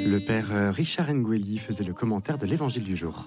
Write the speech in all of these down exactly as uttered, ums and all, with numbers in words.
Le père Richard Ngueli faisait le commentaire de l'évangile du jour.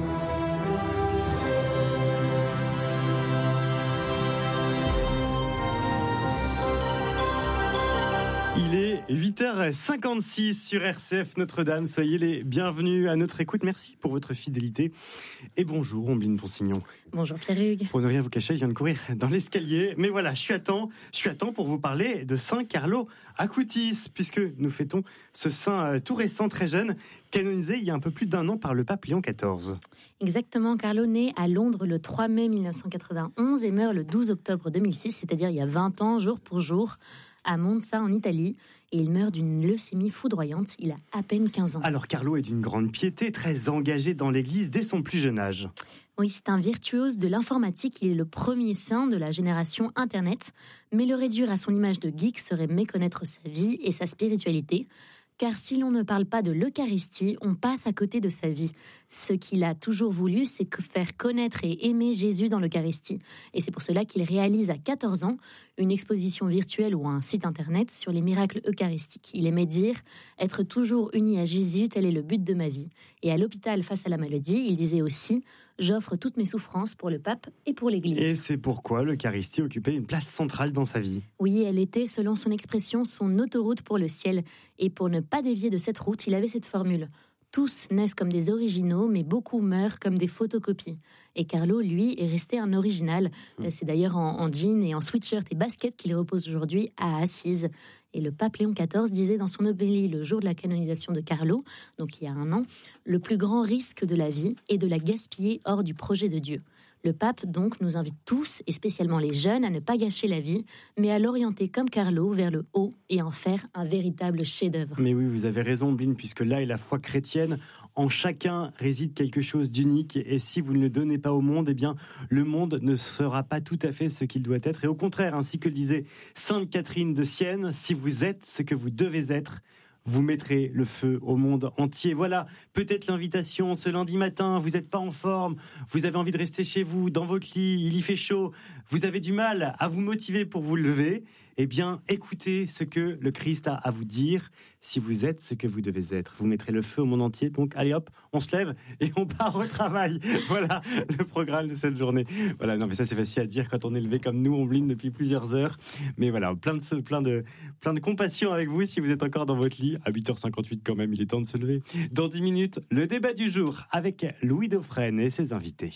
Il est huit heures cinquante-six sur R C F Notre-Dame. Soyez les bienvenus à notre écoute. Merci pour votre fidélité. Et bonjour, Ombline Ponsignon. Bonjour Pierre-Hugues. Pour ne rien vous cacher, je viens de courir dans l'escalier. Mais voilà, je suis à temps. Je suis à temps pour vous parler de Saint Carlo Acutis, puisque nous fêtons ce saint tout récent, très jeune, canonisé il y a un peu plus d'un an par le pape Léon quatorze. Exactement, Carlo naît à Londres le trois mai mille neuf cent quatre-vingt-onze et meurt le douze octobre deux mille six, c'est-à-dire il y a vingt ans, jour pour jour, à Monza en Italie, et il meurt d'une leucémie foudroyante. Il a à peine quinze ans. Alors Carlo est d'une grande piété, très engagé dans l'Église dès son plus jeune âge. Oui, c'est un virtuose de l'informatique. Il est le premier saint de la génération Internet. Mais le réduire à son image de geek serait méconnaître sa vie et sa spiritualité. Car si l'on ne parle pas de l'Eucharistie, on passe à côté de sa vie. Ce qu'il a toujours voulu, c'est que faire connaître et aimer Jésus dans l'Eucharistie. Et c'est pour cela qu'il réalise à quatorze ans une exposition virtuelle ou un site internet sur les miracles eucharistiques. Il aimait dire « Être toujours uni à Jésus, tel est le but de ma vie ». Et à l'hôpital face à la maladie, il disait aussi « J'offre toutes mes souffrances pour le pape et pour l'Église ». Et c'est pourquoi l'Eucharistie occupait une place centrale dans sa vie. Oui, elle était, selon son expression, son autoroute pour le ciel. Et pour ne pas dévier de cette route, il avait cette formule. Tous naissent comme des originaux, mais beaucoup meurent comme des photocopies. Et Carlo, lui, est resté un original. C'est d'ailleurs en, en jean et en sweatshirt et basket qu'il repose aujourd'hui à Assise. Et le pape Léon quatorze disait dans son homélie le jour de la canonisation de Carlo, donc il y a un an, le plus grand risque de la vie est de la gaspiller hors du projet de Dieu. Le pape, donc, nous invite tous, et spécialement les jeunes, à ne pas gâcher la vie, mais à l'orienter comme Carlo vers le haut et en faire un véritable chef-d'œuvre. Mais oui, vous avez raison, Bline, puisque là est la foi chrétienne. En chacun réside quelque chose d'unique, et si vous ne le donnez pas au monde, eh bien, le monde ne sera pas tout à fait ce qu'il doit être. Et au contraire, ainsi que le disait Sainte Catherine de Sienne, si vous êtes ce que vous devez être, vous mettrez le feu au monde entier. Voilà, peut-être l'invitation ce lundi matin, vous n'êtes pas en forme, vous avez envie de rester chez vous, dans votre lit, il y fait chaud, vous avez du mal à vous motiver pour vous lever. Eh bien, écoutez ce que le Christ a à vous dire. Si vous êtes ce que vous devez être, vous mettrez le feu au monde entier. Donc, allez hop, on se lève et on part au travail. Voilà le programme de cette journée. Voilà, non mais ça c'est facile à dire quand on est levé comme nous, on bline depuis plusieurs heures. Mais voilà, plein de, plein de, plein de compassion avec vous si vous êtes encore dans votre lit. À huit heures cinquante-huit quand même, il est temps de se lever. Dans dix minutes, le débat du jour avec Louis Dauphren et ses invités.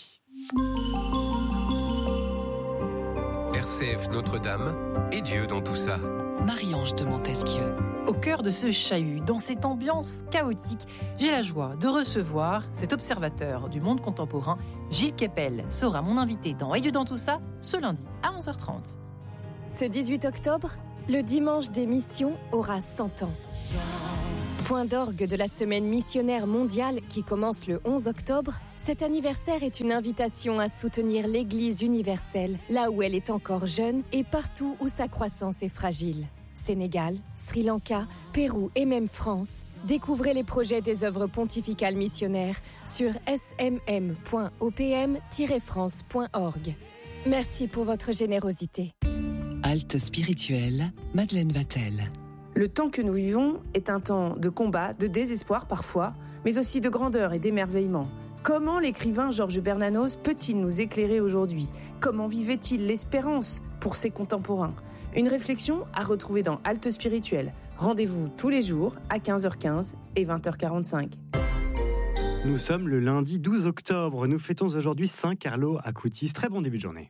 R C F Notre-Dame et Dieu dans tout ça. Marie-Ange de Montesquieu. Au cœur de ce chahut, dans cette ambiance chaotique, j'ai la joie de recevoir cet observateur du monde contemporain. Gilles Kepel sera mon invité dans Et Dieu dans tout ça, ce lundi à onze heures trente. Ce dix-huit octobre, le dimanche des missions aura cent ans. Point d'orgue de la semaine missionnaire mondiale qui commence le onze octobre, cet anniversaire est une invitation à soutenir l'Église universelle, là où elle est encore jeune et partout où sa croissance est fragile. Sénégal, Sri Lanka, Pérou et même France. Découvrez les projets des œuvres pontificales missionnaires sur s m m point o p m tiret france point org. Merci pour votre générosité. Halte spirituelle, Madeleine Vatel. Le temps que nous vivons est un temps de combat, de désespoir parfois, mais aussi de grandeur et d'émerveillement. Comment l'écrivain Georges Bernanos peut-il nous éclairer aujourd'hui ? Comment vivait-il l'espérance pour ses contemporains ? Une réflexion à retrouver dans Halte spirituelle. Rendez-vous tous les jours à quinze heures quinze et vingt heures quarante-cinq. Nous sommes le lundi douze octobre. Nous fêtons aujourd'hui Saint Carlo Acutis. Très bon début de journée.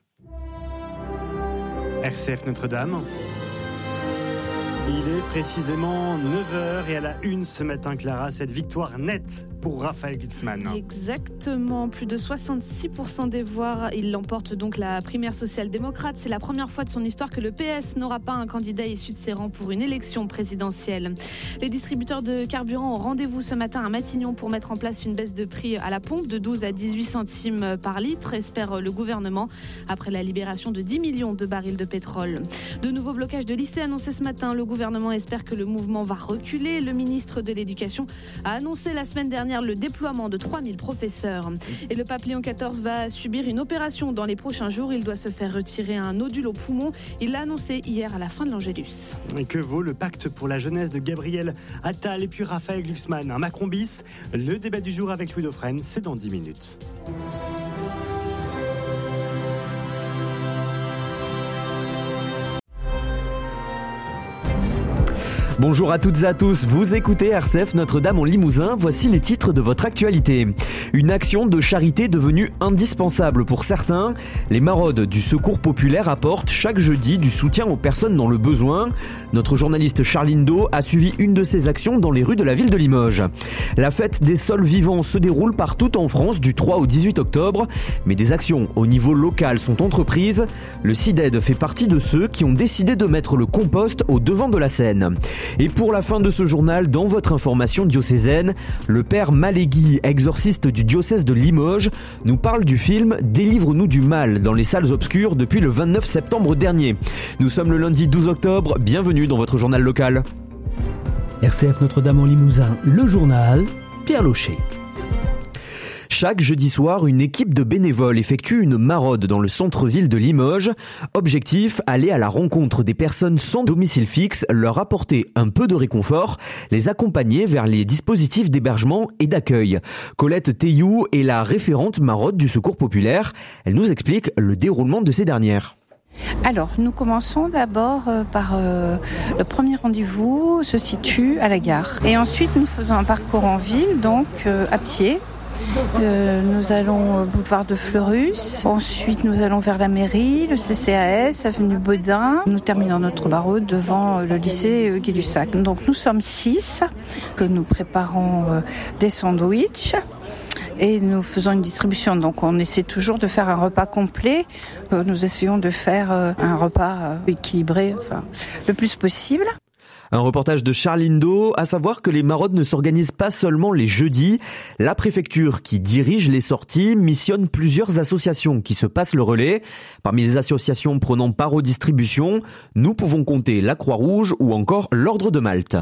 R C F Notre-Dame. Il est précisément neuf heures et à la une ce matin, Clara, cette victoire nette pour Raphaël Glucksmann. Exactement, plus de soixante-six pour cent des voix. Il l'emporte donc la primaire social-démocrate. C'est la première fois de son histoire que le P S n'aura pas un candidat issu de ses rangs pour une élection présidentielle. Les distributeurs de carburant ont rendez-vous ce matin à Matignon pour mettre en place une baisse de prix à la pompe de douze à dix-huit centimes par litre, espère le gouvernement, après la libération de dix millions de barils de pétrole. De nouveaux blocages de lycées annoncés ce matin. Le gouvernement espère que le mouvement va reculer. Le ministre de l'Éducation a annoncé la semaine dernière le déploiement de trois mille professeurs. Et le pape Léon quatorze va subir une opération dans les prochains jours. Il doit se faire retirer un nodule au poumon. Il l'a annoncé hier à la fin de l'Angélus. Et que vaut le pacte pour la jeunesse de Gabriel Attal et puis Raphaël Glucksmann, un Macron bis? Le débat du jour avec Louis Dauphren, c'est dans dix minutes. Bonjour à toutes et à tous, vous écoutez R C F Notre-Dame en Limousin, voici les titres de votre actualité. Une action de charité devenue indispensable pour certains. Les maraudes du Secours populaire apportent chaque jeudi du soutien aux personnes dans le besoin. Notre journaliste Charline Do a suivi une de ces actions dans les rues de la ville de Limoges. La fête des sols vivants se déroule partout en France du trois au dix-huit octobre, mais des actions au niveau local sont entreprises. Le C I D E D fait partie de ceux qui ont décidé de mettre le compost au devant de la scène. Et pour la fin de ce journal, dans votre information diocésaine, le père Malégui, exorciste du diocèse de Limoges, nous parle du film « Délivre-nous du mal » dans les salles obscures depuis le vingt-neuf septembre dernier. Nous sommes le lundi douze octobre, bienvenue dans votre journal local. R C F Notre-Dame en Limousin, le journal, Pierre Locher. Chaque jeudi soir, une équipe de bénévoles effectue une maraude dans le centre-ville de Limoges. Objectif, aller à la rencontre des personnes sans domicile fixe, leur apporter un peu de réconfort, les accompagner vers les dispositifs d'hébergement et d'accueil. Colette Théiou est la référente maraude du Secours populaire. Elle nous explique le déroulement de ces dernières. Alors, nous commençons d'abord euh, par euh, le premier rendez-vous se situe à la gare. Et ensuite, nous faisons un parcours en ville, donc euh, à pied. Euh, nous allons au boulevard de Fleurus, ensuite nous allons vers la mairie, le C C A S, avenue Baudin. Nous terminons notre maraude devant le lycée Gay-Lussac. Donc nous sommes six, que nous préparons euh, des sandwichs. Et nous faisons une distribution, donc on essaie toujours de faire un repas complet. Nous essayons de faire un repas équilibré, enfin, le plus possible. Un reportage de Charline Do, à savoir que les maraudes ne s'organisent pas seulement les jeudis. La préfecture qui dirige les sorties missionne plusieurs associations qui se passent le relais. Parmi les associations prenant part aux distributions, nous pouvons compter la Croix-Rouge ou encore l'Ordre de Malte.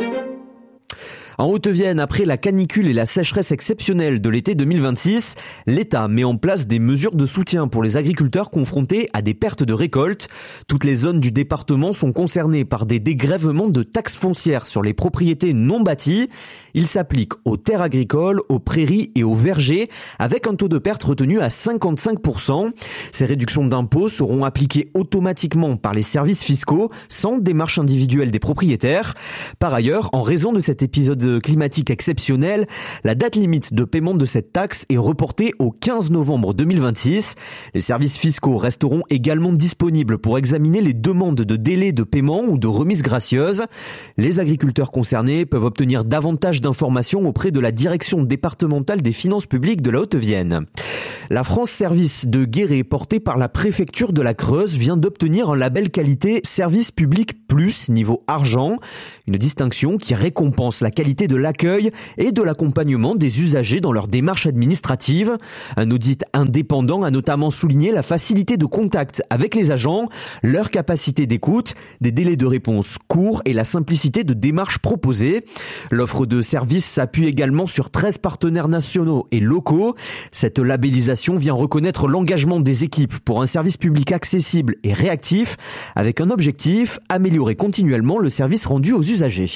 En Haute-Vienne, après la canicule et la sécheresse exceptionnelle de l'été deux mille vingt-six, l'État met en place des mesures de soutien pour les agriculteurs confrontés à des pertes de récolte. Toutes les zones du département sont concernées par des dégrèvements de taxes foncières sur les propriétés non bâties. Ils s'appliquent aux terres agricoles, aux prairies et aux vergers, avec un taux de perte retenu à cinquante-cinq pour cent. Ces réductions d'impôts seront appliquées automatiquement par les services fiscaux, sans démarche individuelle des propriétaires. Par ailleurs, en raison de cet épisode climatique exceptionnel, la date limite de paiement de cette taxe est reportée au quinze novembre deux mille vingt-six. Les services fiscaux resteront également disponibles pour examiner les demandes de délai de paiement ou de remise gracieuse. Les agriculteurs concernés peuvent obtenir davantage d'informations auprès de la direction départementale des finances publiques de la Haute-Vienne. La France Service de Guéret, portée par la préfecture de la Creuse, vient d'obtenir un label qualité Service Public Plus niveau argent, une distinction qui récompense la qualité de l'accueil et de l'accompagnement des usagers dans leur démarche administrative. Un audit indépendant a notamment souligné la facilité de contact avec les agents, leur capacité d'écoute, des délais de réponse courts et la simplicité de démarche proposée. L'offre de service s'appuie également sur treize partenaires nationaux et locaux. Cette labellisation vient reconnaître l'engagement des équipes pour un service public accessible et réactif, avec un objectif, améliorer continuellement le service rendu aux usagers.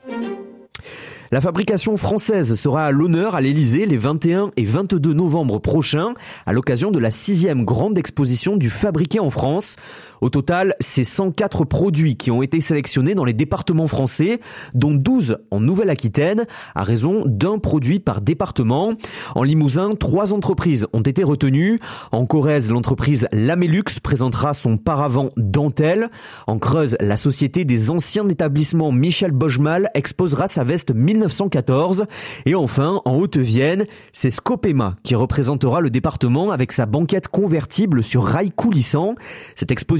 La fabrication française sera à l'honneur à l'Élysée les vingt et un et vingt-deux novembre prochains à l'occasion de la sixième grande exposition du fabriqué en France. Au total, c'est cent quatre produits qui ont été sélectionnés dans les départements français, dont douze en Nouvelle-Aquitaine, à raison d'un produit par département. En Limousin, trois entreprises ont été retenues. En Corrèze, l'entreprise Lamélux présentera son paravent dentelle. En Creuse, la société des anciens établissements Michel Bojmal exposera sa veste mille neuf cent quatorze. Et enfin, en Haute-Vienne, c'est Scopema qui représentera le département avec sa banquette convertible sur rail coulissant. Cette exposition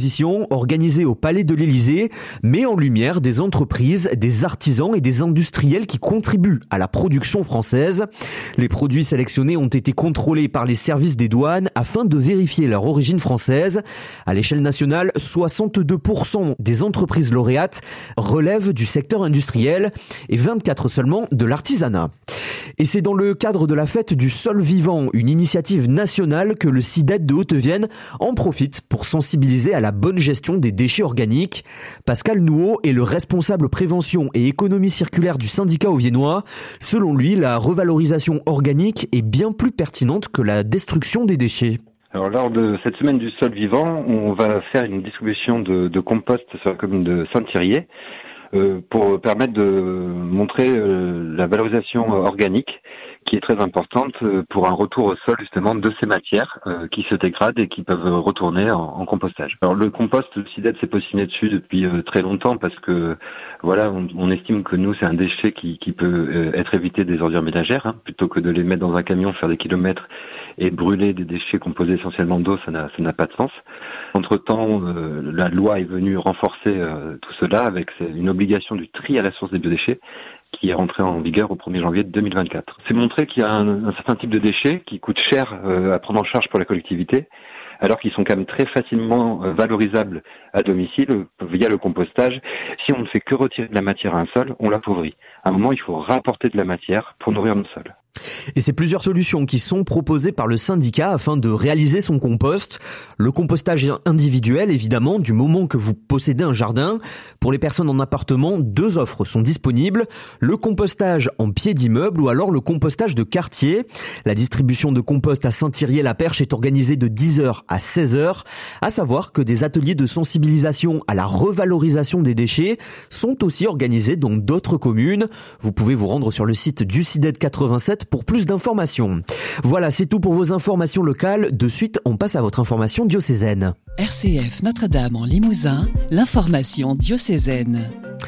exposition organisée au Palais de l'Élysée met en lumière des entreprises, des artisans et des industriels qui contribuent à la production française. Les produits sélectionnés ont été contrôlés par les services des douanes afin de vérifier leur origine française. À l'échelle nationale, soixante-deux pour cent des entreprises lauréates relèvent du secteur industriel et vingt-quatre seulement de l'artisanat. Et c'est dans le cadre de la fête du sol vivant, une initiative nationale, que le C I D E T de Haute-Vienne en profite pour sensibiliser à la bonne gestion des déchets organiques. Pascal Nouot est le responsable prévention et économie circulaire du syndicat auviennois. Selon lui, la revalorisation organique est bien plus pertinente que la destruction des déchets. Alors, lors de cette semaine du sol vivant, on va faire une distribution de, de compost sur la commune de Saint-Thirier euh, pour permettre de montrer euh, la valorisation organique qui est très importante pour un retour au sol justement de ces matières euh, qui se dégradent et qui peuvent retourner en, en compostage. Alors le compost, le C I D E T s'est positionné dessus depuis euh, très longtemps parce que voilà, on, on estime que nous c'est un déchet qui, qui peut euh, être évité des ordures ménagères, hein, plutôt que de les mettre dans un camion, faire des kilomètres et brûler des déchets composés essentiellement d'eau, ça n'a, ça n'a pas de sens. Entre-temps, euh, la loi est venue renforcer euh, tout cela avec une obligation du tri à la source des biodéchets qui est rentré en vigueur au premier janvier deux mille vingt-quatre. C'est montrer qu'il y a un, un certain type de déchets qui coûtent cher euh, à prendre en charge pour la collectivité, alors qu'ils sont quand même très facilement euh, valorisables à domicile via le compostage. Si on ne fait que retirer de la matière à un sol, on l'appauvrit. À un moment, il faut rapporter de la matière pour nourrir nos sols. Et c'est plusieurs solutions qui sont proposées par le syndicat afin de réaliser son compost. Le compostage individuel, évidemment, du moment que vous possédez un jardin. Pour les personnes en appartement, deux offres sont disponibles. Le compostage en pied d'immeuble ou alors le compostage de quartier. La distribution de compost à Saint-Thirier-la-Perche est organisée de dix heures à seize heures. À savoir que des ateliers de sensibilisation à la revalorisation des déchets sont aussi organisés dans d'autres communes. Vous pouvez vous rendre sur le site du C I D E T quatre-vingt-sept pour plus d'informations. Voilà, c'est tout pour vos informations locales. De suite, on passe à votre information diocésaine. R C F Notre-Dame en Limousin, l'information diocésaine.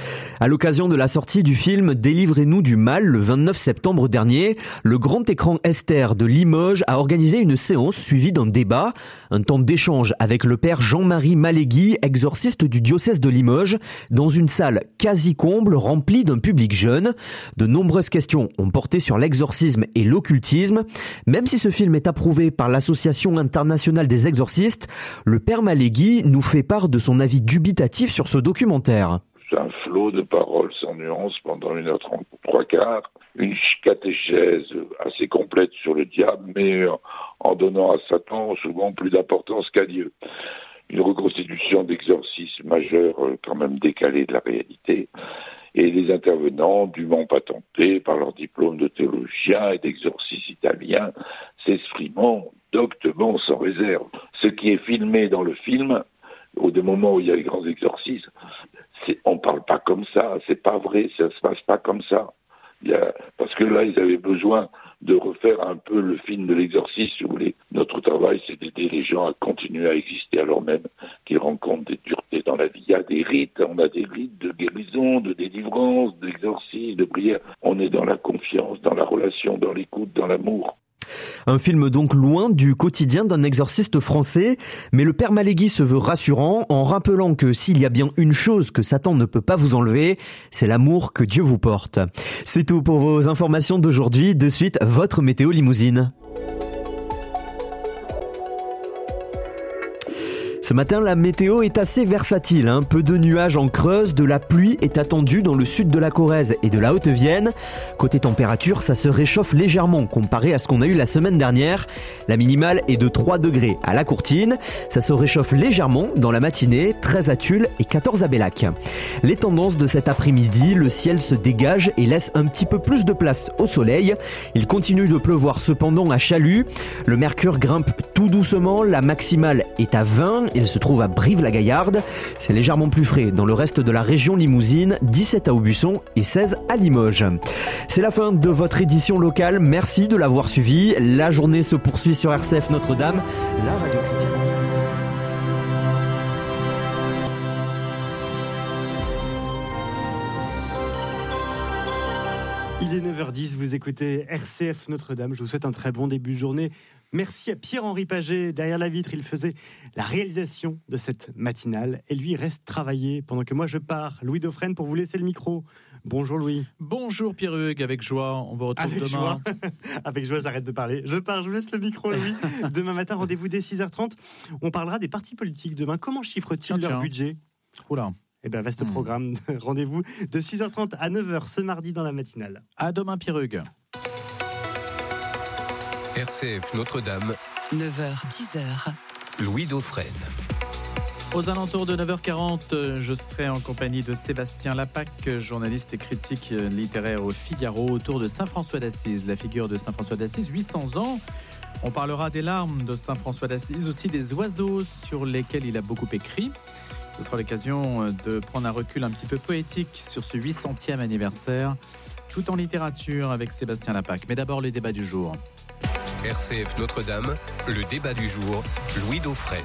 À l'occasion de la sortie du film Délivrez-nous du mal le vingt-neuf septembre dernier, le grand écran Esther de Limoges a organisé une séance suivie d'un débat, un temps d'échange avec le père Jean-Marie Malégui, exorciste du diocèse de Limoges, dans une salle quasi comble remplie d'un public jeune. De nombreuses questions ont porté sur l'exorcisme et l'occultisme. Même si ce film est approuvé par l'Association internationale des exorcistes, le père Malégui nous fait part de son avis dubitatif sur ce documentaire. C'est un flot de paroles sans nuance pendant une heure trente, trois quarts. Une catéchèse assez complète sur le diable, mais en donnant à Satan souvent plus d'importance qu'à Dieu. Une reconstitution d'exorcisme majeur quand même décalée de la réalité. Et les intervenants, dûment patentés par leur diplôme de théologien et d'exorcisme italien, s'exprimant doctement sans réserve. Ce qui est filmé dans le film, au moment où il y a les grands exorcismes, c'est, on parle pas comme ça, c'est pas vrai, ça se passe pas comme ça. Il y a, parce que là, ils avaient besoin de refaire un peu le film de l'exorcisme, si vous voulez. Notre travail, c'est d'aider les gens à continuer à exister alors même qu'ils rencontrent des duretés dans la vie. Il y a des rites, on a des rites de guérison, de délivrance, d'exorcisme, de prière. On est dans la confiance, dans la relation, dans l'écoute, dans l'amour. Un film donc loin du quotidien d'un exorciste français, mais le père Malégui se veut rassurant en rappelant que s'il y a bien une chose que Satan ne peut pas vous enlever, c'est l'amour que Dieu vous porte. C'est tout pour vos informations d'aujourd'hui. De suite, votre météo limousine. Ce matin, la météo est assez versatile. Un peu de nuages en Creuse, de la pluie est attendue dans le sud de la Corrèze et de la Haute-Vienne. Côté température, ça se réchauffe légèrement comparé à ce qu'on a eu la semaine dernière. La minimale est de trois degrés à la Courtine. Ça se réchauffe légèrement dans la matinée, treize à Tulle et quatorze à Bellac. Les tendances de cet après-midi, le ciel se dégage et laisse un petit peu plus de place au soleil. Il continue de pleuvoir cependant à Chalut. Le mercure grimpe tout doucement, la maximale est à vingt. Il se trouve à Brive-la-Gaillarde. C'est légèrement plus frais dans le reste de la région limousine, dix-sept à Aubusson et seize à Limoges. C'est la fin de votre édition locale. Merci de l'avoir suivi. La journée se poursuit sur R C F Notre-Dame, la radio chrétienne. Il est neuf heures dix, vous écoutez R C F Notre-Dame. Je vous souhaite un très bon début de journée. Merci à Pierre-Henri Paget. Derrière la vitre, il faisait la réalisation de cette matinale. Et lui, il reste travailler pendant que moi, je pars. Louis Dauphren, pour vous laisser le micro. Bonjour Louis. Bonjour Pierre-Hugues, avec joie. On vous retrouve avec demain. Joie. Avec joie, j'arrête de parler. Je pars, je vous laisse le micro, Louis. Demain matin, rendez-vous dès six heures trente. On parlera des partis politiques demain. Comment chiffrent-ils tiens, leur tiens. budget ? Oula. Eh bien, vaste hmm. programme. Rendez-vous de six heures trente à neuf heures ce mardi dans la matinale. À demain, Pierre-Hugues. R C F Notre-Dame. neuf heures, dix heures. Louis Dauphren. Aux alentours de neuf heures quarante, je serai en compagnie de Sébastien Lapac, journaliste et critique littéraire au Figaro, autour de Saint François d'Assise, la figure de Saint François d'Assise, huit cents ans. On parlera des larmes de Saint François d'Assise, aussi des oiseaux sur lesquels il a beaucoup écrit. Ce sera l'occasion de prendre un recul un petit peu poétique sur ce huit centième anniversaire, tout en littérature avec Sébastien Lapac. Mais d'abord, le débat du jour. R C F Notre-Dame, le débat du jour, Louis Dauphren.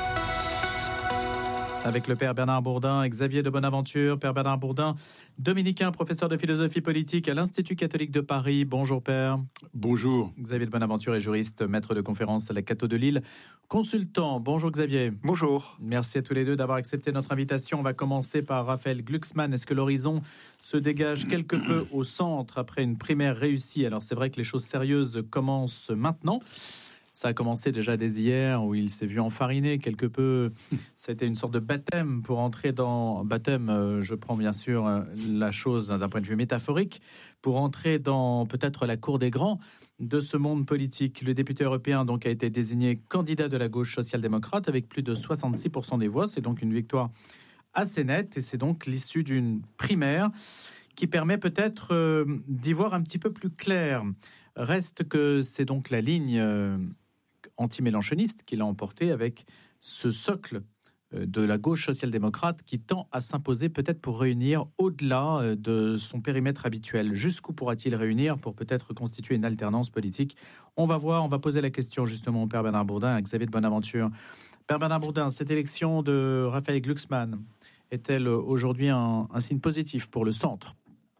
Avec le père Bernard Bourdin et Xavier de Bonaventure. Père Bernard Bourdin, dominicain, professeur de philosophie politique à l'Institut catholique de Paris. Bonjour père. Bonjour. Xavier de Bonaventure est juriste, maître de conférence à la Catho de Lille, consultant. Bonjour Xavier. Bonjour. Merci à tous les deux d'avoir accepté notre invitation. On va commencer par Raphaël Glucksmann. Est-ce que l'horizon se dégage quelque peu au centre après une primaire réussie ? Alors c'est vrai que les choses sérieuses commencent maintenant. Ça a commencé déjà dès hier, où il s'est vu enfariner quelque peu. C'était une sorte de baptême pour entrer dans... Baptême, je prends bien sûr la chose d'un point de vue métaphorique, pour entrer dans peut-être la cour des grands de ce monde politique. Le député européen donc a été désigné candidat de la gauche social-démocrate avec plus de soixante-six pour cent des voix. C'est donc une victoire assez nette et c'est donc l'issue d'une primaire qui permet peut-être euh, d'y voir un petit peu plus clair. Reste que c'est donc la ligne... Euh, anti-mélanchoniste qu'il a emporté avec ce socle de la gauche social-démocrate qui tend à s'imposer peut-être pour réunir au-delà de son périmètre habituel. Jusqu'où pourra-t-il réunir pour peut-être constituer une alternance politique ? On va voir, on va poser la question justement au père Bernard Bourdin, à Xavier de Bonaventure. Père Bernard Bourdin, cette élection de Raphaël Glucksmann est-elle aujourd'hui un, un signe positif pour le centre ?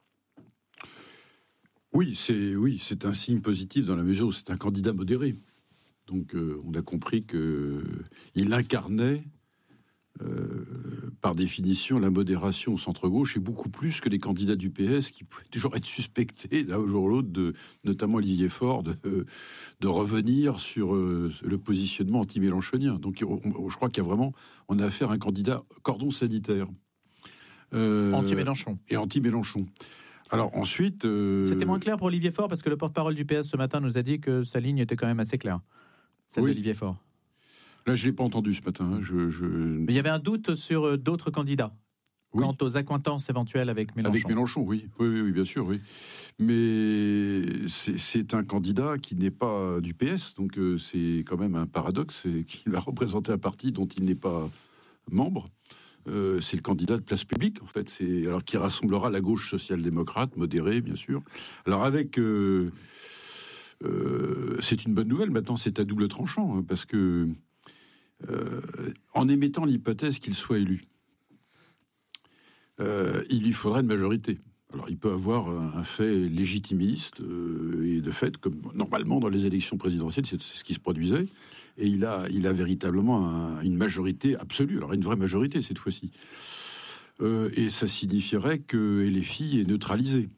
Oui, c'est, oui, c'est un signe positif dans la mesure où c'est un candidat modéré. Donc euh, on a compris qu'il incarnait, euh, par définition, la modération au centre-gauche, et beaucoup plus que les candidats du P S qui pouvaient toujours être suspectés, d'un jour ou l'autre, de, notamment Olivier Faure, de, de revenir sur euh, le positionnement anti-mélanchonien. Donc on, je crois qu'il y a vraiment, on a affaire à un candidat cordon sanitaire. Euh, anti-Mélenchon. Et anti-Mélenchon. Alors ensuite... Euh... C'était moins clair pour Olivier Faure, parce que le porte-parole du P S ce matin nous a dit que sa ligne était quand même assez claire. Celle oui. d'Olivier Faure. Là, je ne l'ai pas entendu ce matin. Hein. Je, je... Mais il y avait un doute sur d'autres candidats, oui. quant aux accointances éventuelles avec Mélenchon. Avec Mélenchon, oui. Oui, oui, oui bien sûr, oui. Mais c'est, c'est un candidat qui n'est pas du P S, donc euh, c'est quand même un paradoxe, c'est qu'il va représenter un parti dont il n'est pas membre. Euh, c'est le candidat de Place Publique, en fait. C'est, alors, qui rassemblera la gauche social-démocrate, modérée, bien sûr. Alors, avec... Euh, Euh, c'est une bonne nouvelle. Maintenant, c'est à double tranchant, hein, parce que euh, en émettant l'hypothèse qu'il soit élu, euh, il lui faudra une majorité. Alors, il peut avoir un, un fait légitimiste, euh, et de fait, comme normalement dans les élections présidentielles, c'est, c'est ce qui se produisait, et il a, il a véritablement un, une majorité absolue, alors une vraie majorité cette fois-ci. Euh, et ça signifierait que L F I est neutralisé.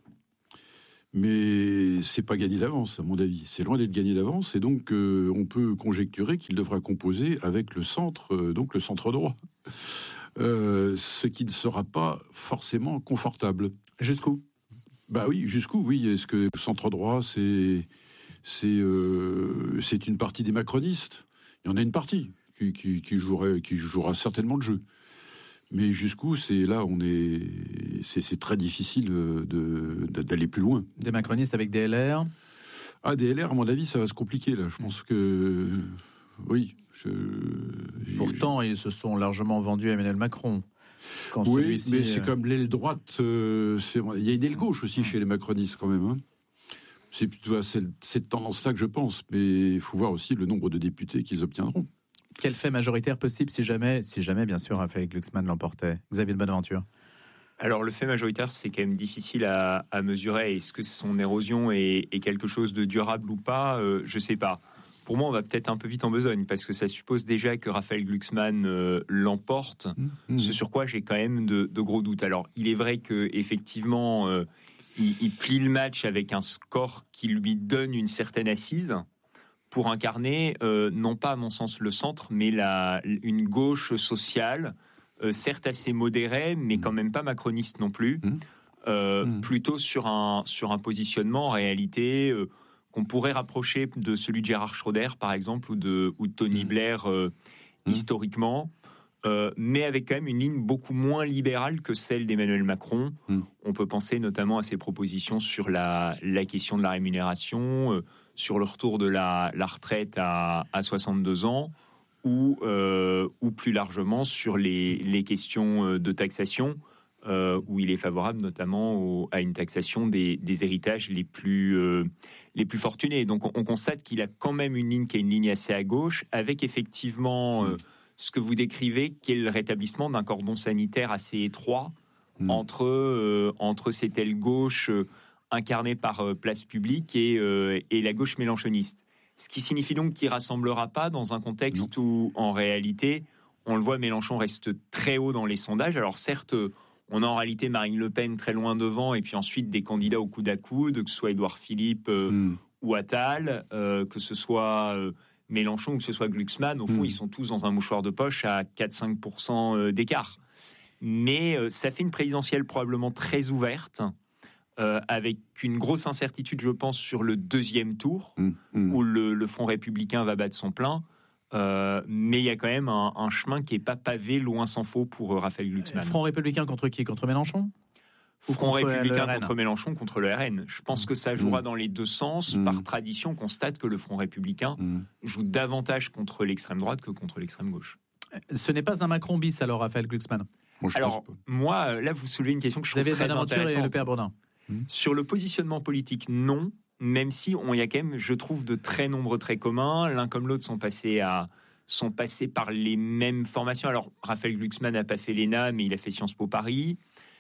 Mais c'est pas gagné d'avance, à mon avis. C'est loin d'être gagné d'avance, et donc euh, on peut conjecturer qu'il devra composer avec le centre, euh, donc le centre droit, euh, ce qui ne sera pas forcément confortable. Jusqu'où ? Bah oui, jusqu'où ? Oui, est-ce que le centre droit, c'est c'est euh, c'est une partie des macronistes ? Il y en a une partie qui qui, qui jouerait, qui jouera certainement le jeu. Mais jusqu'où, c'est là, on est, c'est, c'est très difficile de, de, d'aller plus loin. Des macronistes avec des L R ? Ah, des L R, à mon avis, ça va se compliquer, là. Je pense que... Oui. Je, Pourtant, je... ils se sont largement vendus à Emmanuel Macron. Quand oui, mais c'est comme l'aile droite. Euh, c'est... Il y a une aile gauche aussi chez les macronistes, quand même. Hein. C'est plutôt à cette, cette tendance-là que je pense. Mais il faut voir aussi le nombre de députés qu'ils obtiendront. Quel fait majoritaire possible si jamais, si jamais bien sûr, Raphaël Glucksmann l'emportait ? Xavier de Bonaventure. Alors le fait majoritaire, c'est quand même difficile à, à mesurer. Est-ce que son érosion est, est quelque chose de durable ou pas ? euh, Je ne sais pas. pour moi, on va peut-être un peu vite en besogne, parce que ça suppose déjà que Raphaël Glucksmann euh, l'emporte, mmh. ce sur quoi j'ai quand même de, de gros doutes. Alors, il est vrai qu'effectivement, euh, il, il plie le match avec un score qui lui donne une certaine assise pour incarner, euh, non pas à mon sens le centre, mais la, une gauche sociale, euh, certes assez modérée, mais quand même pas macroniste non plus, mmh. Euh, mmh. plutôt sur un, sur un positionnement en réalité... Euh, qu'on pourrait rapprocher de celui de Gérard Schröder, par exemple, ou de, ou de Tony mmh. Blair, euh, mmh. historiquement, euh, mais avec quand même une ligne beaucoup moins libérale que celle d'Emmanuel Macron. Mmh. On peut penser notamment à ses propositions sur la, la question de la rémunération, euh, sur le retour de la, la retraite à, à soixante-deux ans, ou, euh, ou plus largement sur les, les questions de taxation, euh, où il est favorable notamment au, à une taxation des, des héritages les plus... Euh, les plus fortunés. Donc on, on constate qu'il a quand même une ligne qui est une ligne assez à gauche, avec effectivement euh, ce que vous décrivez, qui est le rétablissement d'un cordon sanitaire assez étroit mmh. entre, euh, entre cette aile gauche euh, incarnée par euh, Place Publique et, euh, et la gauche mélenchoniste. Ce qui signifie donc qu'il ne rassemblera pas dans un contexte non. où, en réalité, on le voit, Mélenchon reste très haut dans les sondages. Alors certes, on a en réalité Marine Le Pen très loin devant, et puis ensuite des candidats au coude à coude, que ce soit Édouard Philippe euh, mm. ou Attal, euh, que ce soit euh, Mélenchon ou que ce soit Glucksmann. Au fond, mm. ils sont tous dans un mouchoir de poche à quatre à cinq pour cent d'écart. Mais euh, ça fait une présidentielle probablement très ouverte, euh, avec une grosse incertitude, je pense, sur le deuxième tour, mm. Mm. où le, le Front républicain va battre son plein. Euh, mais il y a quand même un, un chemin qui n'est pas pavé, loin s'en faut, pour euh, Raphaël Glucksmann. Front républicain contre qui ? Contre Mélenchon ? Ou Front contre républicain contre Mélenchon, contre le R N. Je pense mmh. que ça jouera mmh. dans les deux sens. Mmh. Par tradition, on constate que le Front républicain mmh. joue davantage contre l'extrême droite que contre l'extrême gauche. Ce n'est pas un Macron bis, alors, Raphaël Glucksmann ? Moi, alors, moi, là, vous soulevez une question que je trouve très intéressante. Et le père Bourdin. Mmh. Sur le positionnement politique, non. Même si on y a quand même, je trouve, de très nombreux traits communs. L'un comme l'autre sont passés à sont passés par les mêmes formations. Alors, Raphaël Glucksmann n'a pas fait l'E N A, mais il a fait Sciences Po Paris.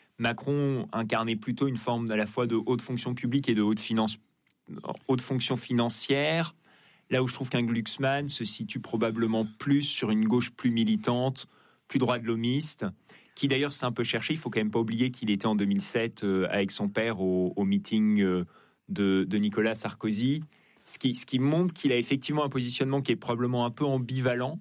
Macron incarnait plutôt une forme à la fois de haute fonction publique et de haute finance, haute fonction financière. Là où je trouve qu'un Glucksmann se situe probablement plus sur une gauche plus militante, plus droit de l'homiste, qui d'ailleurs s'est un peu cherché. Il faut quand même pas oublier qu'il était en deux mille sept euh, avec son père au, au meeting euh, De, de Nicolas Sarkozy, ce qui, ce qui montre qu'il a effectivement un positionnement qui est probablement un peu ambivalent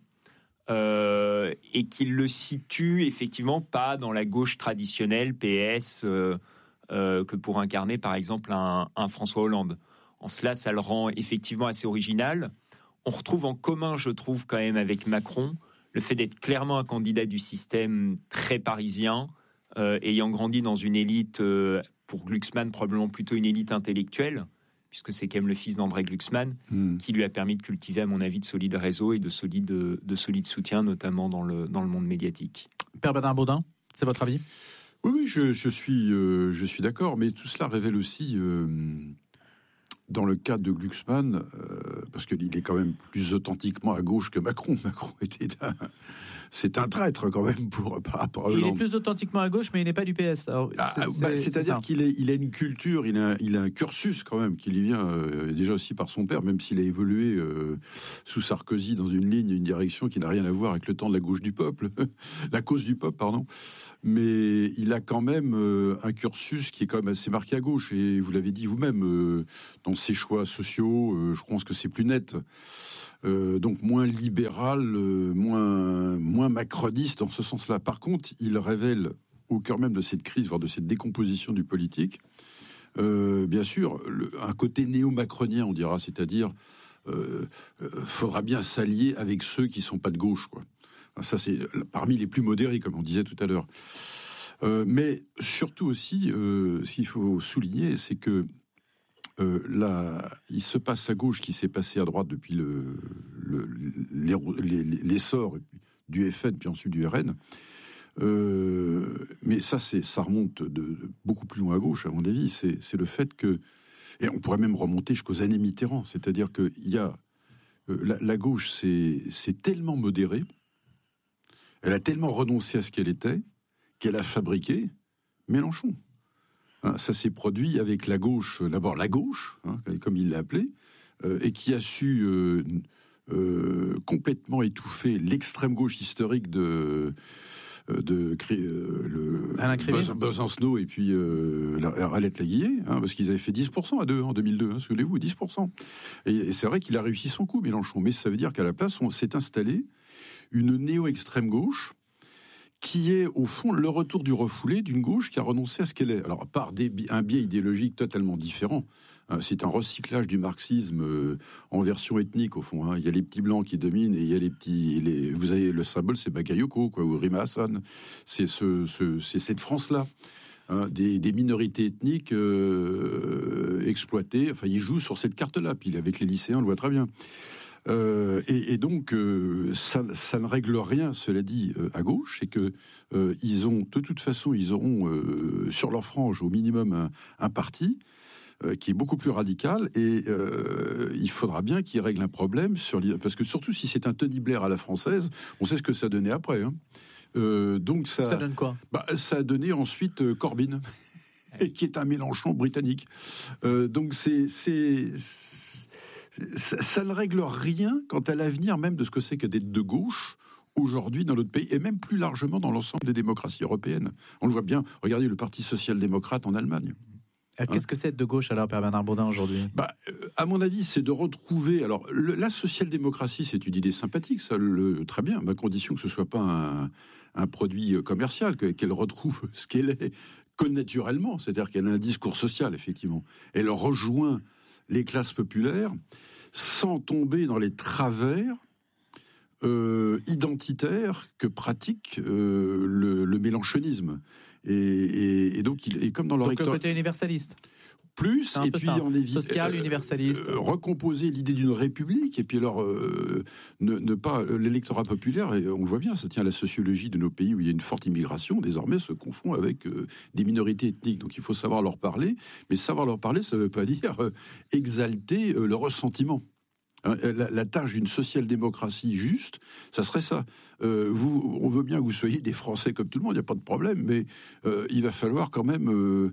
euh, et qu'il le situe effectivement pas dans la gauche traditionnelle P S euh, euh, que pour incarner par exemple un, un François Hollande. En cela, ça le rend effectivement assez original. On retrouve en commun, je trouve, quand même avec Macron, le fait d'être clairement un candidat du système très parisien, euh, ayant grandi dans une élite... Euh, pour Glucksmann, probablement plutôt une élite intellectuelle, puisque c'est quand même le fils d'André Glucksmann, mmh. qui lui a permis de cultiver, à mon avis, de solides réseaux et de solides, de solides soutiens, notamment dans le, dans le monde médiatique. Père Bernard Baudin, c'est votre avis ? Oui, oui, je, je suis, euh, je suis d'accord, mais tout cela révèle aussi, euh, dans le cas de Glucksmann, euh, parce qu'il est quand même plus authentiquement à gauche que Macron. Macron était un... C'est un traître quand même pour, par rapport à Il est plus authentiquement à gauche, mais il n'est pas du P S. Alors, ah, c'est, bah, c'est, c'est-à-dire c'est qu'il est, il a une culture, il a, il a un cursus quand même qui lui vient euh, déjà aussi par son père, même s'il a évolué euh, sous Sarkozy dans une ligne, une direction qui n'a rien à voir avec le temps de la gauche du peuple, la cause du peuple, pardon. Mais il a quand même euh, un cursus qui est quand même assez marqué à gauche. Et vous l'avez dit vous-même, euh, dans ses choix sociaux, euh, je pense que c'est plus net. Euh, donc moins libéral, euh, moins, moins macroniste dans ce sens-là. Par contre, il révèle au cœur même de cette crise, voire de cette décomposition du politique, euh, bien sûr, le, un côté néo-macronien, on dira, c'est-à-dire euh, euh, faudra bien s'allier avec ceux qui sont pas de gauche, quoi. Ça, c'est parmi les plus modérés, comme on disait tout à l'heure. Euh, mais surtout aussi, euh, ce qu'il faut souligner, c'est que Euh, là, il se passe à gauche qui s'est passé à droite depuis le, le, l'essor du F N, puis ensuite du R N. Euh, mais ça, c'est, ça remonte de, de beaucoup plus loin à gauche, à mon avis. C'est, c'est le fait que... Et on pourrait même remonter jusqu'aux années Mitterrand. C'est-à-dire qu'il y a... Euh, la, la gauche, c'est, c'est tellement modéré, elle a tellement renoncé à ce qu'elle était, qu'elle a fabriqué Mélenchon. Hein, ça s'est produit avec la gauche, d'abord la gauche, hein, comme il l'a appelé, euh, et qui a su euh, euh, complètement étouffé l'extrême gauche historique de de euh, le Besancenot et puis euh, Arlette Laguiller, hein, parce qu'ils avaient fait dix pour cent à deux en deux mille deux, hein, souvenez-vous, dix pour cent. Et, et c'est vrai qu'il a réussi son coup, Mélenchon, mais ça veut dire qu'à la place, on s'est installé une néo-extrême gauche qui est au fond le retour du refoulé d'une gauche qui a renoncé à ce qu'elle est. Alors par des, un biais idéologique totalement différent. C'est un recyclage du marxisme euh, en version ethnique au fond. Hein. Il y a les petits blancs qui dominent et il y a les petits. Les, vous avez le symbole, c'est Bakayoko quoi, ou Rima Hassan. C'est ce, ce, c'est cette France-là, hein, des, des minorités ethniques euh, exploitées. Enfin, ils jouent sur cette carte-là. Puis avec les lycéens, on le voit très bien. Euh, et, et donc, euh, ça, ça ne règle rien, cela dit, euh, à gauche, c'est que euh, ils ont, de toute façon, ils auront euh, sur leur frange au minimum un, un parti euh, qui est beaucoup plus radical, et euh, il faudra bien qu'il règle un problème sur parce que surtout si c'est un Tony Blair à la française, on sait ce que ça donnait après. Hein. Euh, donc ça, ça donne quoi ? Bah, ça a donné ensuite euh, Corbyn, qui est un Mélenchon britannique. Euh, donc c'est, c'est, c'est Ça, ça ne règle rien quant à l'avenir même de ce que c'est que d'être de gauche aujourd'hui dans notre pays, et même plus largement dans l'ensemble des démocraties européennes. On le voit bien, regardez le Parti social-démocrate en Allemagne. Euh, qu'est-ce que c'est de gauche alors, Père Bernard Bourdin, aujourd'hui ? Bah, euh, à mon avis, c'est de retrouver... Alors, le, la social-démocratie, c'est une idée sympathique, ça, le, très bien, à condition que ce ne soit pas un, un produit commercial, que, qu'elle retrouve ce qu'elle est connaturellement, c'est-à-dire qu'elle a un discours social, effectivement. Elle rejoint les classes populaires sans tomber dans les travers euh, identitaires que pratique euh, le, le mélenchonisme. Et, et, et donc, il est comme dans leur donc le côté universaliste. Plus, et puis ça. en évi- social, euh, universaliste. Euh, recomposer l'idée d'une république, et puis alors euh, ne, ne pas l'électorat populaire, et on le voit bien, ça tient à la sociologie de nos pays où il y a une forte immigration, désormais se confond avec euh, des minorités ethniques. Donc il faut savoir leur parler, mais savoir leur parler, ça ne veut pas dire euh, exalter euh, le ressentiment. La, la tâche d'une social-démocratie juste, ça serait ça. Euh, vous, on veut bien que vous soyez des Français comme tout le monde, il n'y a pas de problème, mais euh, il va falloir quand même euh,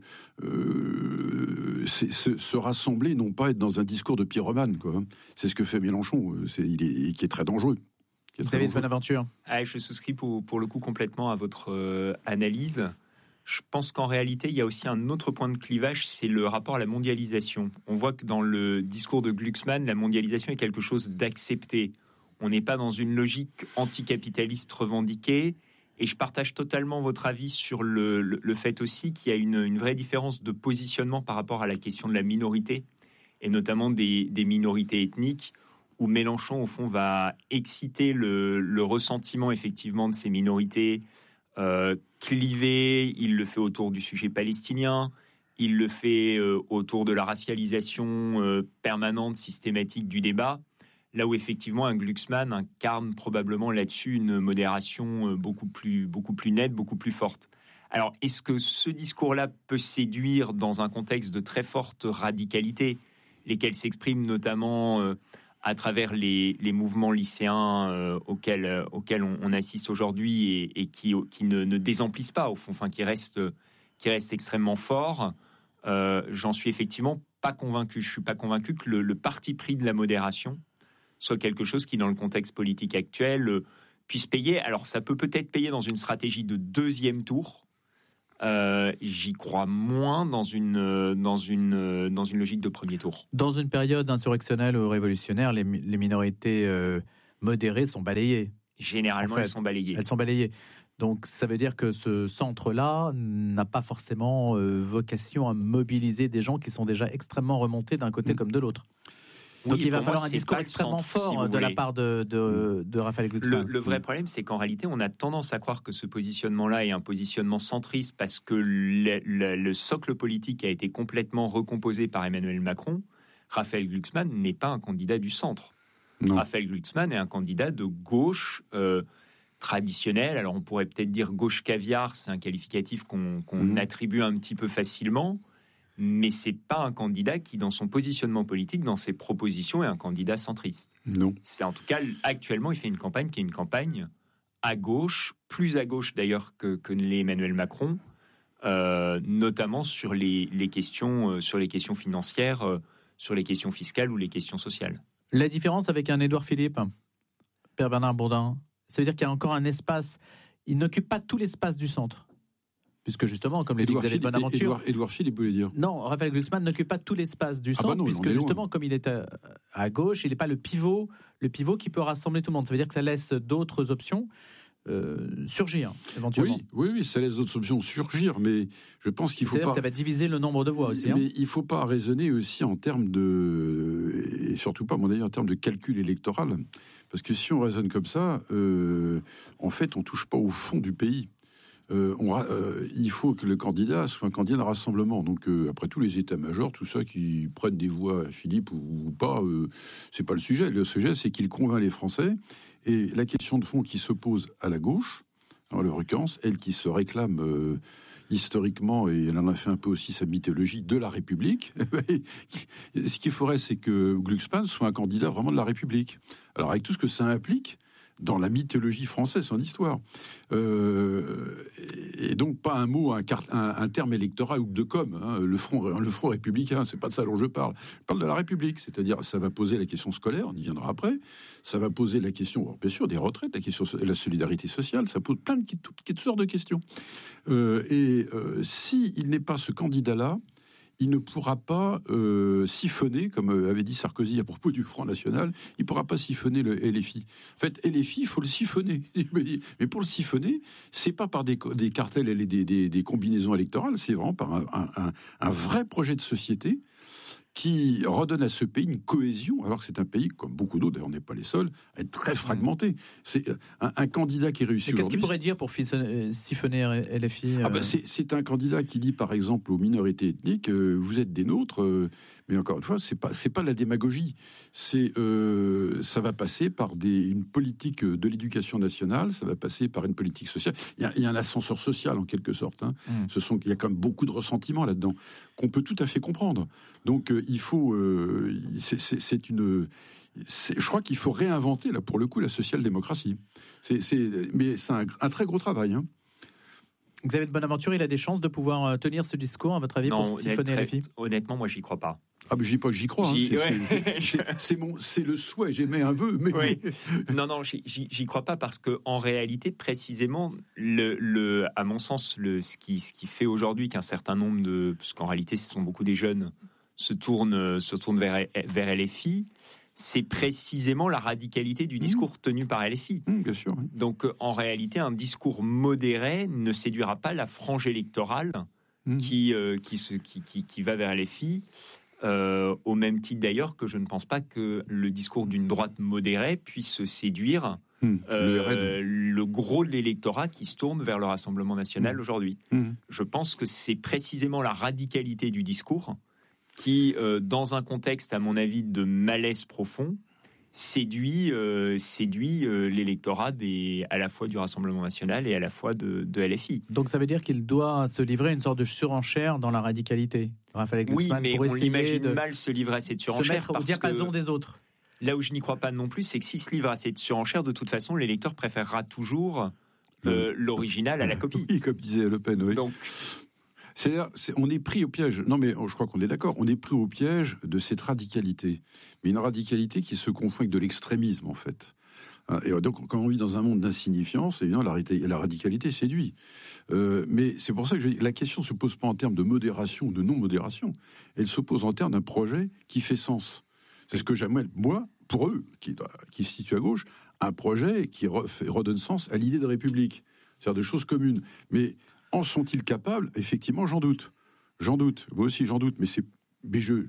euh, c'est, c'est, se rassembler, non pas être dans un discours de pyromane, quoi. C'est ce que fait Mélenchon, c'est, il est, qui est très dangereux. Est vous avez une bonne aventure. Ah, je souscris pour, pour le coup complètement à votre euh, analyse. Je pense qu'en réalité, il y a aussi un autre point de clivage, c'est le rapport à la mondialisation. On voit que dans le discours de Glucksmann, la mondialisation est quelque chose d'accepté. On n'est pas dans une logique anticapitaliste revendiquée. Et je partage totalement votre avis sur le, le, le fait aussi qu'il y a une, une vraie différence de positionnement par rapport à la question de la minorité, et notamment des, des minorités ethniques, où Mélenchon, au fond, va exciter le, le ressentiment, effectivement, de ces minorités, Euh, clivé, il le fait autour du sujet palestinien, il le fait euh, autour de la racialisation euh, permanente, systématique du débat, là où effectivement un Glucksmann incarne probablement là-dessus une modération euh, beaucoup plus, beaucoup plus nette, beaucoup plus forte. Alors, est-ce que ce discours-là peut séduire dans un contexte de très forte radicalité, lesquels s'expriment notamment euh, à travers les, les mouvements lycéens euh, auxquels, euh, auxquels on, on assiste aujourd'hui et, et qui, qui ne, ne désemplissent pas, au fond, enfin, qui restent, qui restent extrêmement forts, euh, j'en suis effectivement pas convaincu. Je suis pas convaincu que le, le parti pris de la modération soit quelque chose qui, dans le contexte politique actuel, euh, puisse payer. Alors, ça peut peut-être payer dans une stratégie de deuxième tour. Euh, j'y crois moins dans une, dans, une, dans une logique de premier tour. Dans une période insurrectionnelle ou révolutionnaire, les, les minorités euh, modérées sont balayées. Généralement, en fait, elles sont balayées. Elles sont balayées. Donc, ça veut dire que ce centre-là n'a pas forcément euh, vocation à mobiliser des gens qui sont déjà extrêmement remontés d'un côté mmh. comme de l'autre. Donc, oui, il va falloir moi, un discours extrêmement centre, fort si de la part de, de, de Raphaël Glucksmann. Le, le vrai problème, c'est qu'en réalité, on a tendance à croire que ce positionnement-là est un positionnement centriste parce que le, le, le socle politique a été complètement recomposé par Emmanuel Macron. Raphaël Glucksmann n'est pas un candidat du centre. Non. Raphaël Glucksmann est un candidat de gauche euh, traditionnelle. Alors, on pourrait peut-être dire gauche caviar, c'est un qualificatif qu'on, qu'on mmh. attribue un petit peu facilement. Mais c'est pas un candidat qui, dans son positionnement politique, dans ses propositions, est un candidat centriste. Non. C'est en tout cas, actuellement, il fait une campagne qui est une campagne à gauche, plus à gauche d'ailleurs que, que l'est Emmanuel Macron, euh, notamment sur les, les questions, euh, sur les questions financières, euh, sur les questions fiscales ou les questions sociales. La différence avec un Édouard Philippe, Père Bernard Bourdin, ça veut dire qu'il y a encore un espace. Il n'occupe pas tout l'espace du centre. Puisque justement, comme le dit Xavier de Bonaventure... Édouard, Édouard Philippe, vous voulez dire ? Non, Raphaël Glucksmann n'occupe pas tout l'espace du centre, ah bah non, puisque justement, loin. Comme il est à, à gauche, il n'est pas le pivot, le pivot qui peut rassembler tout le monde. Ça veut dire que ça laisse d'autres options euh, surgir, éventuellement. Oui, oui, oui, ça laisse d'autres options surgir, mais je pense qu'il faut pas... Que ça va diviser le nombre de voix aussi. Hein. Mais il ne faut pas raisonner aussi en termes de... Et surtout pas, à mon avis, en termes de calcul électoral. Parce que si on raisonne comme ça, euh, en fait, on ne touche pas au fond du pays. Euh, on, euh, il faut que le candidat soit un candidat de rassemblement. Donc, euh, après tous les états-majors, tout ça qui prennent des voix à Philippe ou, ou pas, euh, c'est pas le sujet. Le sujet, c'est qu'il convainc les Français. Et la question de fond qui se pose à la gauche, en l'occurrence, elle qui se réclame euh, historiquement, et elle en a fait un peu aussi sa mythologie, de la République. Ce qu'il faudrait, c'est que Glucksmann soit un candidat vraiment de la République. Alors, avec tout ce que ça implique dans la mythologie française, son histoire. Euh, et donc, pas un mot, un, un, un terme électoral ou de com, hein, le, front, le front républicain, c'est pas de ça dont je parle. Je parle de la République, c'est-à-dire, ça va poser la question scolaire, on y viendra après, ça va poser la question, bien sûr, des retraites, la question de la solidarité sociale, ça pose plein de, toutes, toutes sortes de questions. Euh, et euh, s'il n'est pas ce candidat-là, il ne pourra pas euh, siphonner, comme avait dit Sarkozy à propos du Front National, il ne pourra pas siphonner le L F I. En fait, L F I, il faut le siphonner. Mais pour le siphonner, c'est pas par des, des cartels et des, des, des combinaisons électorales, c'est vraiment par un, un, un vrai projet de société qui redonne à ce pays une cohésion, alors que c'est un pays, comme beaucoup d'autres, d'ailleurs on n'est pas les seuls, à être très fragmenté. C'est un, un candidat qui réussit aujourd'hui... Qu'est-ce qu'il pourrait dire pour siphonner L F I euh... ah ben c'est, c'est un candidat qui dit, par exemple, aux minorités ethniques, euh, vous êtes des nôtres, euh, mais encore une fois, c'est pas, c'est pas la démagogie. C'est, euh, ça va passer par des, une politique de l'éducation nationale, ça va passer par une politique sociale. Il y a, il y a un ascenseur social, en quelque sorte. Hein. Mmh. Ce sont, il y a quand même beaucoup de ressentiments là-dedans, qu'on peut tout à fait comprendre. Donc, euh, il faut... Euh, c'est, c'est, c'est une... C'est, je crois qu'il faut réinventer, là, pour le coup, la social-démocratie. C'est, c'est, mais c'est un, un très gros travail. Hein. Xavier de Bonaventure, il a des chances de pouvoir tenir ce discours, à votre avis, non, pour siphonner L F I ? Honnêtement, moi, j'y crois pas. Ah, mais je dis pas que j'y crois. J'y, hein. c'est, ouais. c'est, c'est, c'est, mon, c'est le souhait, j'émets un vœu. Mais... Oui. Non, non, j'y, j'y crois pas parce qu'en réalité, précisément, le, le, à mon sens, le, ce, qui, ce qui fait aujourd'hui qu'un certain nombre de... Parce qu'en réalité, ce sont beaucoup des jeunes se tournent, se tournent vers, vers L F I, c'est précisément la radicalité du discours mmh. tenu par L F I. Mmh, bien sûr. Oui. Donc, en réalité, un discours modéré ne séduira pas la frange électorale mmh. qui, euh, qui, se, qui, qui, qui va vers L F I. Euh, au même titre d'ailleurs que je ne pense pas que le discours d'une droite modérée puisse séduire mmh, euh, le, le gros de l'électorat qui se tourne vers le Rassemblement national mmh. aujourd'hui. Mmh. Je pense que c'est précisément la radicalité du discours qui, euh, dans un contexte, à mon avis, de malaise profond, séduit, euh, séduit euh, l'électorat des, à la fois du Rassemblement national et à la fois de, de L F I. Donc ça veut dire qu'il doit se livrer à une sorte de surenchère dans la radicalité, Raphaël Glucksmann, oui, mais pour on l'imagine de mal se livrer à cette surenchère. Se mettre au diapason des autres. Là où je n'y crois pas non plus, c'est que s'il se livre à cette surenchère, de toute façon, l'électeur préférera toujours euh, l'original à la copie. Oui, comme disait Le Pen, oui. Donc... C'est-à-dire, c'est, on est pris au piège. Non, mais je crois qu'on est d'accord. On est pris au piège de cette radicalité. Mais une radicalité qui se confond avec de l'extrémisme, en fait. Et donc, quand on vit dans un monde d'insignifiance, évidemment, la, la radicalité séduit. Euh, mais c'est pour ça que je dis, la question ne se pose pas en termes de modération ou de non-modération. Elle se pose en termes d'un projet qui fait sens. C'est ce que j'aimerais, moi, pour eux, qui, qui se situent à gauche, un projet qui redonne sens à l'idée de république. C'est-à-dire de choses communes. Mais... en sont-ils capables ? Effectivement, j'en doute. J'en doute. Moi aussi, j'en doute. Mais, c'est, mais je,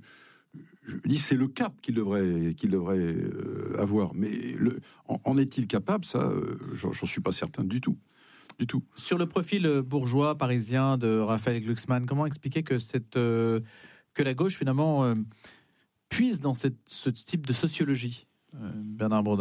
je dis c'est le cap qu'il devrait, qu'il devrait euh, avoir. Mais le, en, en est-il capable ? Ça, euh, j'en, j'en suis pas certain du tout. Du tout. Sur le profil bourgeois parisien de Raphaël Glucksmann, comment expliquer que, cette, euh, que la gauche, finalement, euh, puise dans cette, ce type de sociologie, euh, Bernard Bourdin ?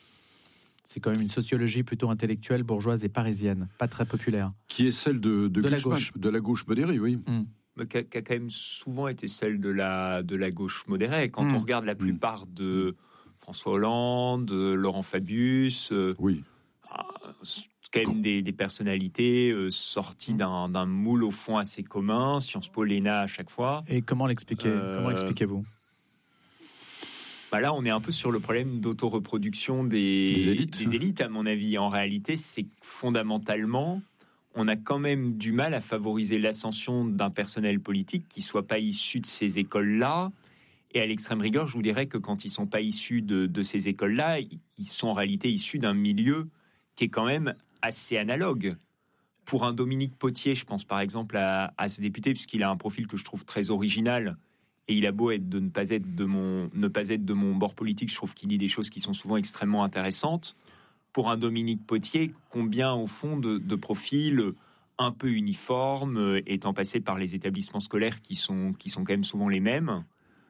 C'est quand même une sociologie plutôt intellectuelle, bourgeoise et parisienne, pas très populaire. Qui est celle de, de, de la gauche. De la gauche modérée, oui. Mmh. Mais qui a, qui a quand même souvent été celle de la, de la gauche modérée. Quand mmh. on regarde la plupart mmh. de François Hollande, Laurent Fabius, euh, oui. euh, quand même des, des personnalités euh, sorties mmh. d'un, d'un moule au fond assez commun, Sciences Po, l'E N A à chaque fois. Et comment l'expliquer euh, Comment l'expliquez-vous ? Bah là, on est un peu sur le problème d'autoreproduction des, des, élites. des élites, à mon avis. En réalité, c'est que fondamentalement, on a quand même du mal à favoriser l'ascension d'un personnel politique qui ne soit pas issu de ces écoles-là. Et à l'extrême rigueur, je vous dirais que quand ils ne sont pas issus de, de ces écoles-là, ils sont en réalité issus d'un milieu qui est quand même assez analogue. Pour un Dominique Potier, je pense par exemple à, à ce député, puisqu'il a un profil que je trouve très original. Et il a beau être de ne pas être de mon ne pas être de mon bord politique, je trouve qu'il dit des choses qui sont souvent extrêmement intéressantes. Pour un Dominique Potier, combien au fond de, de profils un peu uniformes, étant passés par les établissements scolaires qui sont qui sont quand même souvent les mêmes,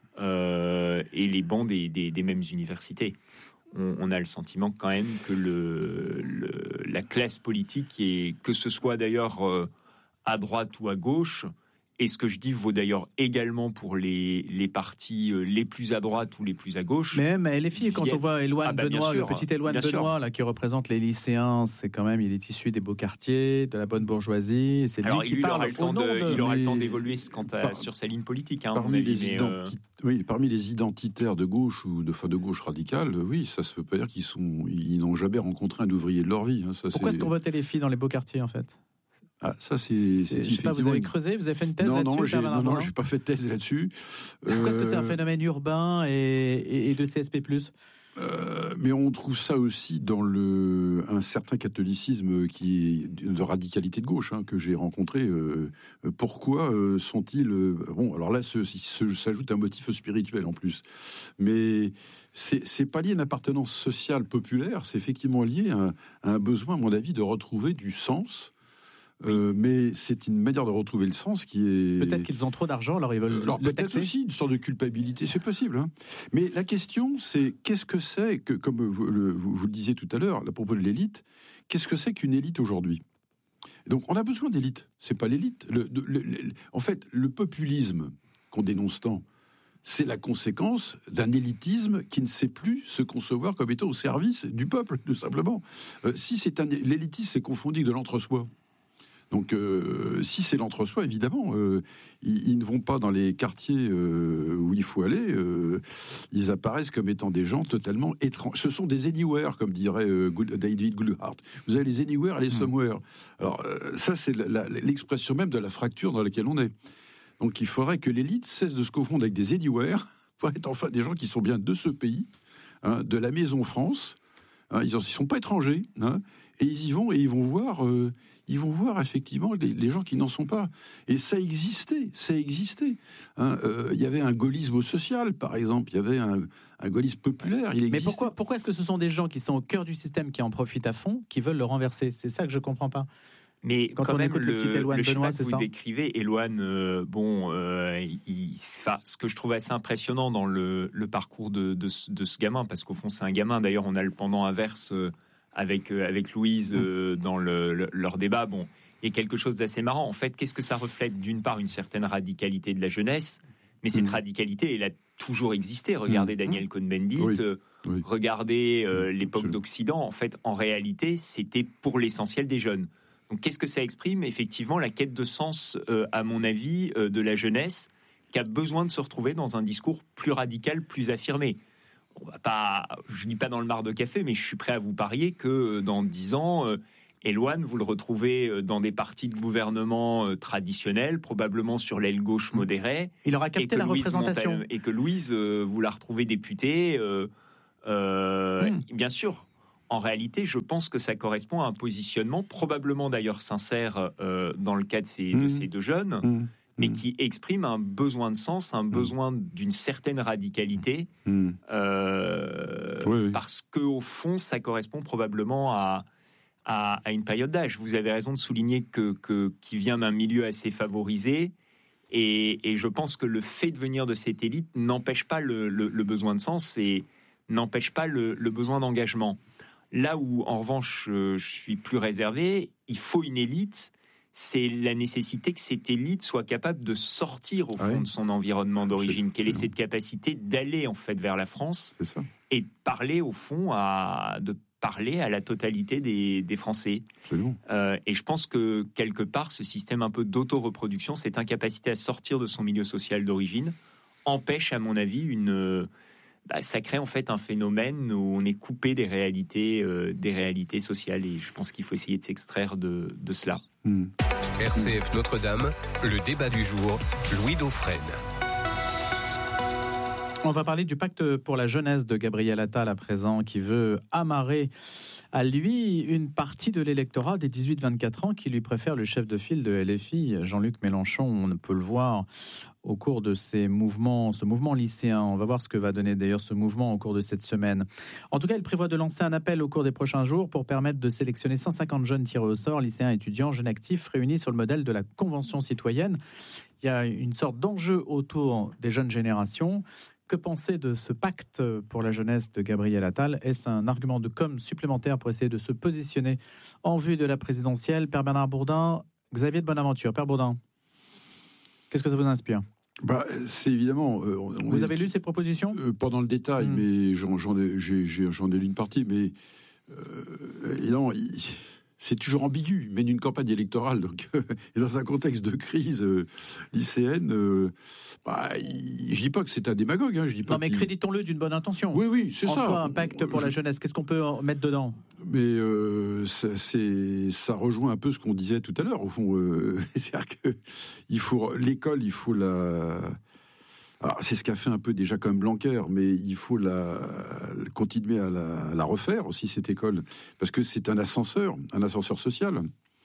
euh, et les bancs des, des, des mêmes universités. On, on a le sentiment quand même que le, le la classe politique, et que ce soit d'ailleurs euh, à droite ou à gauche. Et ce que je dis vaut d'ailleurs également pour les, les partis les plus à droite ou les plus à gauche. Mais même les filles, quand on voit Éloine ah bah Benoît, sûr, le petit Éloine Benoît là, qui représente les lycéens, c'est quand même, il est issu des beaux quartiers, de la bonne bourgeoisie. C'est Alors, lui il qui parle aura le temps au nom de, de... il aura Mais... le temps d'évoluer quant à, Par... sur sa ligne politique. Hein, parmi, avis, les mais, identi... euh... oui, parmi les identitaires de gauche ou de, enfin, de gauche radicale, oui, ça se veut pas dire qu'ils sont, ils n'ont jamais rencontré un ouvrier de leur vie. Hein, ça, Pourquoi c'est... est-ce qu'on votait les filles dans les beaux quartiers en fait? Ah, ça, c'est. c'est, je sais pas, vous avez creusé, vous avez fait une thèse non, là-dessus? Non, j'ai, non, non, j'ai pas fait de thèse là-dessus. Pourquoi euh... est-ce que c'est un phénomène urbain et, et, et de C S P plus? Euh, mais on trouve ça aussi dans le, un certain catholicisme qui est de radicalité de gauche hein, que j'ai rencontré. Euh, pourquoi euh, sont-ils euh, bon? Alors là, ce, ce, s'ajoute un motif spirituel en plus, mais c'est, c'est pas lié à une appartenance sociale populaire. C'est effectivement lié à, à un besoin, à mon avis, de retrouver du sens. Euh, mais c'est une manière de retrouver le sens qui est... Peut-être qu'ils ont trop d'argent, alors ils veulent alors, le peut-être taxer. Aussi une sorte de culpabilité, c'est possible. Hein. Mais la question, c'est qu'est-ce que c'est, que, comme vous le, vous, vous le disiez tout à l'heure, à propos de l'élite, qu'est-ce que c'est qu'une élite aujourd'hui? Donc on a besoin d'élite, c'est pas l'élite. Le, le, le, le, en fait, le populisme qu'on dénonce tant, c'est la conséquence d'un élitisme qui ne sait plus se concevoir comme étant au service du peuple, tout simplement. Euh, si c'est un, l'élitisme, c'est confondu avec de l'entre-soi. Donc, euh, si c'est l'entre-soi, évidemment, euh, ils, ils ne vont pas dans les quartiers euh, où il faut aller. Euh, ils apparaissent comme étant des gens totalement étranges. Ce sont des anywhere, comme dirait euh, David Goulhart. Vous avez les anywhere et les somewhere. Alors, euh, ça, c'est la, la, l'expression même de la fracture dans laquelle on est. Donc, il faudrait que l'élite cesse de se confondre avec des anywhere pour être enfin des gens qui sont bien de ce pays, hein, de la maison France. Hein, ils ne sont pas étrangers, hein, et ils y vont et ils vont voir, euh, ils vont voir effectivement les, les gens qui n'en sont pas. Et ça existait, ça existait. Hein, euh, il y avait un gaullisme social, par exemple. Il y avait un, un gaullisme populaire. Il existait. Mais pourquoi, pourquoi est-ce que ce sont des gens qui sont au cœur du système, qui en profitent à fond, qui veulent le renverser? C'est ça que je comprends pas. Mais quand quand on même, écoute le, le petit Éloine le Benoît, schéma que c'est vous ça décrivez, Éloine, euh, bon, euh, il, enfin, ce que je trouve assez impressionnant dans le, le parcours de, de, de ce gamin, parce qu'au fond, c'est un gamin. D'ailleurs, on a le pendant inverse euh, avec euh, avec Louise euh, dans le, le, leur débat. Bon, il y a quelque chose d'assez marrant. En fait, qu'est-ce que ça reflète? D'une part, une certaine radicalité de la jeunesse, mais cette mmh. radicalité, elle a toujours existé. Regardez mmh. Daniel Cohn-Bendit, oui. Euh, oui. regardez euh, l'époque Absolument. d'Occident. En fait, en réalité, c'était pour l'essentiel des jeunes. Donc, qu'est-ce que ça exprime? Effectivement, la quête de sens, euh, à mon avis, euh, de la jeunesse, qui a besoin de se retrouver dans un discours plus radical, plus affirmé. On va pas, je ne lis pas dans le mar de café, mais je suis prêt à vous parier que dans dix ans, euh, Éloine, vous le retrouvez dans des partis de gouvernement euh, traditionnels, probablement sur l'aile gauche modérée. Il aura capté la Louise représentation. Montal, et que Louise, euh, vous la retrouvez députée, euh, euh, mmh. bien sûr. En réalité, je pense que ça correspond à un positionnement, probablement d'ailleurs sincère euh, dans le cas de ces, mmh. de ces deux jeunes, mmh. mais mmh. qui exprime un besoin de sens, un mmh. besoin d'une certaine radicalité, mmh. euh, oui, oui. parce qu'au fond, ça correspond probablement à, à, à une période d'âge. Vous avez raison de souligner que, que, qu'il vient d'un milieu assez favorisé, et, et je pense que le fait de venir de cette élite n'empêche pas le, le, le besoin de sens et n'empêche pas le, le besoin d'engagement. Là où, en revanche, je suis plus réservé, il faut une élite, c'est la nécessité que cette élite soit capable de sortir, au fond, ah oui. de son environnement d'origine, qu'elle ait cette capacité d'aller, en fait, vers la France et de parler, au fond, à, de parler à la totalité des, des Français. Euh, et je pense que, quelque part, ce système un peu d'autoreproduction, cette incapacité à sortir de son milieu social d'origine, empêche, à mon avis, une... bah, ça crée en fait un phénomène où on est coupé des réalités, euh, des réalités sociales. Et je pense qu'il faut essayer de s'extraire de, de cela. Mmh. R C F Notre-Dame, le débat du jour, Louis Dauphren. On va parler du pacte pour la jeunesse de Gabriel Attal à présent, qui veut amarrer à lui une partie de l'électorat des dix-huit vingt-quatre ans qui lui préfère le chef de file de L F I, Jean-Luc Mélenchon. On peut le voir au cours de ces mouvements, ce mouvement lycéen. On va voir ce que va donner d'ailleurs ce mouvement au cours de cette semaine. En tout cas, il prévoit de lancer un appel au cours des prochains jours pour permettre de sélectionner cent cinquante jeunes tirés au sort, lycéens, étudiants, jeunes actifs, réunis sur le modèle de la Convention citoyenne. Il y a une sorte d'enjeu autour des jeunes générations. Que penser de ce pacte pour la jeunesse de Gabriel Attal ? Est-ce un argument de com supplémentaire pour essayer de se positionner en vue de la présidentielle ? Père Bernard Bourdin, Xavier de Bonaventure. Père Bourdin, qu'est-ce que ça vous inspire ? Bah, c'est évidemment. Euh, on vous est, avez lu ces propositions ? euh, Pas dans le détail, mmh. mais j'en, j'en, ai, j'ai, j'ai, j'en ai lu une partie. Mais euh, évidemment, il, c'est toujours ambigu. Il mène une campagne électorale, donc euh, et dans un contexte de crise euh, lycéenne. Euh, bah, il, je dis pas que c'est un démagogue. Hein, je dis pas non, mais qu'il... créditons-le d'une bonne intention. Oui, oui, c'est en ça. Soit un pacte pour je... la jeunesse. Qu'est-ce qu'on peut en mettre dedans ? Mais euh, ça, c'est, ça rejoint un peu ce qu'on disait tout à l'heure. Au fond, euh, c'est-à-dire que il faut l'école, il faut la. Alors, c'est ce qu'a fait un peu déjà comme Blanquer, mais il faut la continuer à la, à la refaire aussi cette école, parce que c'est un ascenseur, un ascenseur social.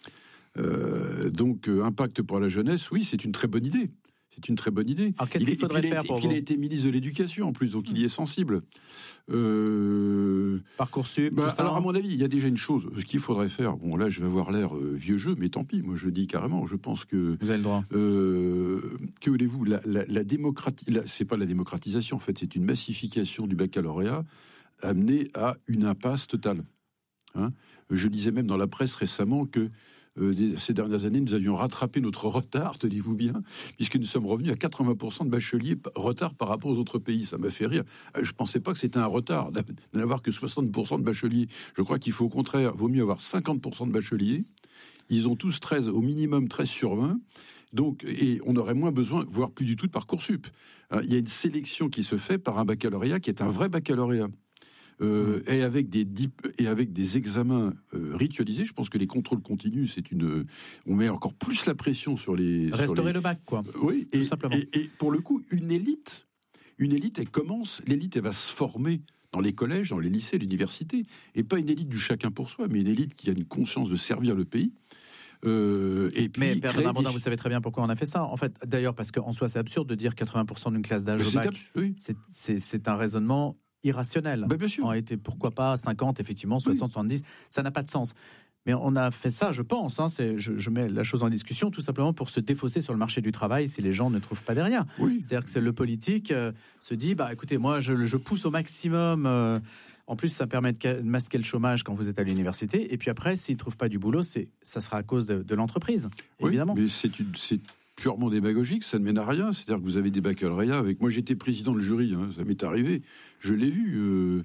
Euh, donc, un pacte pour la jeunesse, oui, c'est une très bonne idée. C'est une très bonne idée. Alors, qu'est-ce il qu'il faudrait faire été, pour vous ? Il a été ministre de l'Éducation, en plus, donc il y est sensible. Euh... Parcoursup, bah, tout ça. Alors, à mon avis, il y a déjà une chose. Ce qu'il faudrait faire, bon, là, je vais avoir l'air euh, vieux jeu, mais tant pis, moi, je dis carrément, je pense que... Vous avez le droit. Euh, que voulez-vous ? La, la, la démocratie... La, c'est pas la démocratisation, en fait, c'est une massification du baccalauréat amenée à une impasse totale. Hein ? Je lisais même dans la presse récemment que Euh, ces dernières années, nous avions rattrapé notre retard, tenez-vous bien, puisque nous sommes revenus à quatre-vingts pour cent de bacheliers retard par rapport aux autres pays. Ça m'a fait rire. Je ne pensais pas que c'était un retard d'en avoir que soixante pour cent de bacheliers. Je crois qu'il faut au contraire, vaut mieux avoir cinquante pour cent de bacheliers. Ils ont tous treize, au minimum treize sur vingt. Donc, et on aurait moins besoin, voire plus du tout de Parcoursup. Il y a une sélection qui se fait par un baccalauréat qui est un vrai baccalauréat. Euh, et avec des dip, et avec des examens euh, ritualisés, je pense que les contrôles continus, c'est une, on met encore plus la pression sur les restaurer sur les... le bac, quoi. Euh, oui, tout et, simplement. Et, et pour le coup, une élite, une élite, elle commence, l'élite, elle va se former dans les collèges, dans les lycées, l'université, et pas une élite du chacun pour soi, mais une élite qui a une conscience de servir le pays. Euh, et puis mais Père Bernard Bourdin, des... vous savez très bien pourquoi on a fait ça. En fait, d'ailleurs, parce qu'en soi, c'est absurde de dire quatre-vingts pour cent d'une classe d'âge au bac. Abs- oui. c'est, c'est, c'est un raisonnement irrationnel. Bah, bien sûr. En réalité, pourquoi pas cinquante, effectivement, soixante, oui. soixante-dix, ça n'a pas de sens. Mais on a fait ça, je pense, hein, c'est, je, je mets la chose en discussion, tout simplement pour se défausser sur le marché du travail si les gens ne trouvent pas derrière. Oui. C'est-à-dire que c'est le politique euh, se dit, bah écoutez, moi je, je pousse au maximum, euh, en plus ça permet de masquer le chômage quand vous êtes à l'université, et puis après, s'ils ne trouvent pas du boulot, c'est, ça sera à cause de, de l'entreprise, oui, évidemment. Mais c'est, une, c'est purement démagogique, ça ne mène à rien, c'est-à-dire que vous avez des baccalauréats avec... Moi j'étais président de jury, hein, ça m'est arrivé, je l'ai vu... Euh...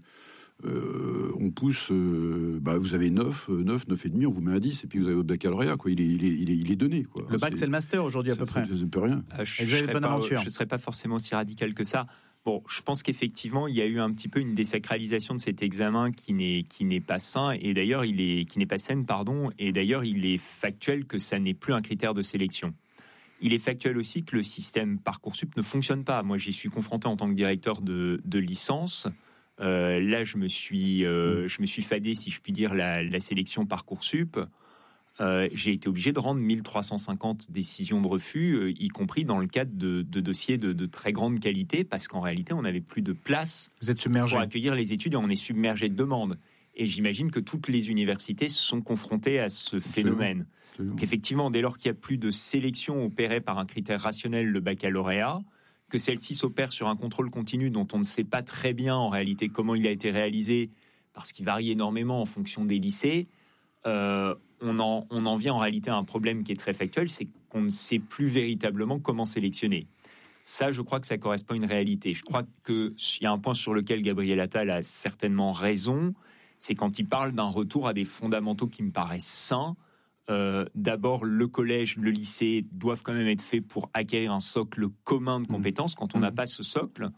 Euh, on pousse, euh, bah vous avez neuf, neuf, neuf et demi, on vous met un dix, et puis vous avez votre baccalauréat, quoi. Il est, il est, il est, il est donné, quoi. Le bac, c'est, c'est le master aujourd'hui, à peu près. Ça ne peut rien. Euh, je ne serais pas forcément aussi radical que ça. Bon, je pense qu'effectivement, il y a eu un petit peu une désacralisation de cet examen qui n'est, qui n'est pas sain, et d'ailleurs, il est, qui n'est pas saine, pardon, et d'ailleurs, il est factuel que ça n'est plus un critère de sélection. Il est factuel aussi que le système Parcoursup ne fonctionne pas. Moi, j'y suis confronté en tant que directeur de, de licence. Euh, là, je me suis, euh, je me suis fadé, si je puis dire, la, la sélection Parcoursup. Euh, j'ai été obligé de rendre mille trois cent cinquante décisions de refus, euh, y compris dans le cadre de, de dossiers de, de très grande qualité, parce qu'en réalité, on n'avait plus de place Vous êtes submergé. pour accueillir les études et on est submergé de demandes. Et j'imagine que toutes les universités sont confrontées à ce phénomène. Absolument. Donc effectivement, dès lors qu'il n'y a plus de sélection opérée par un critère rationnel, le baccalauréat, que celle-ci s'opère sur un contrôle continu dont on ne sait pas très bien en réalité comment il a été réalisé, parce qu'il varie énormément en fonction des lycées, euh, on, en, on en vient en réalité à un problème qui est très factuel, c'est qu'on ne sait plus véritablement comment sélectionner. Ça, je crois que ça correspond à une réalité. Je crois qu'il y a un point sur lequel Gabriel Attal a certainement raison, c'est quand il parle d'un retour à des fondamentaux qui me paraissent sains. Euh, d'abord, le collège, le lycée doivent quand même être faits pour acquérir un socle commun de compétences. Quand on n'a pas ce socle,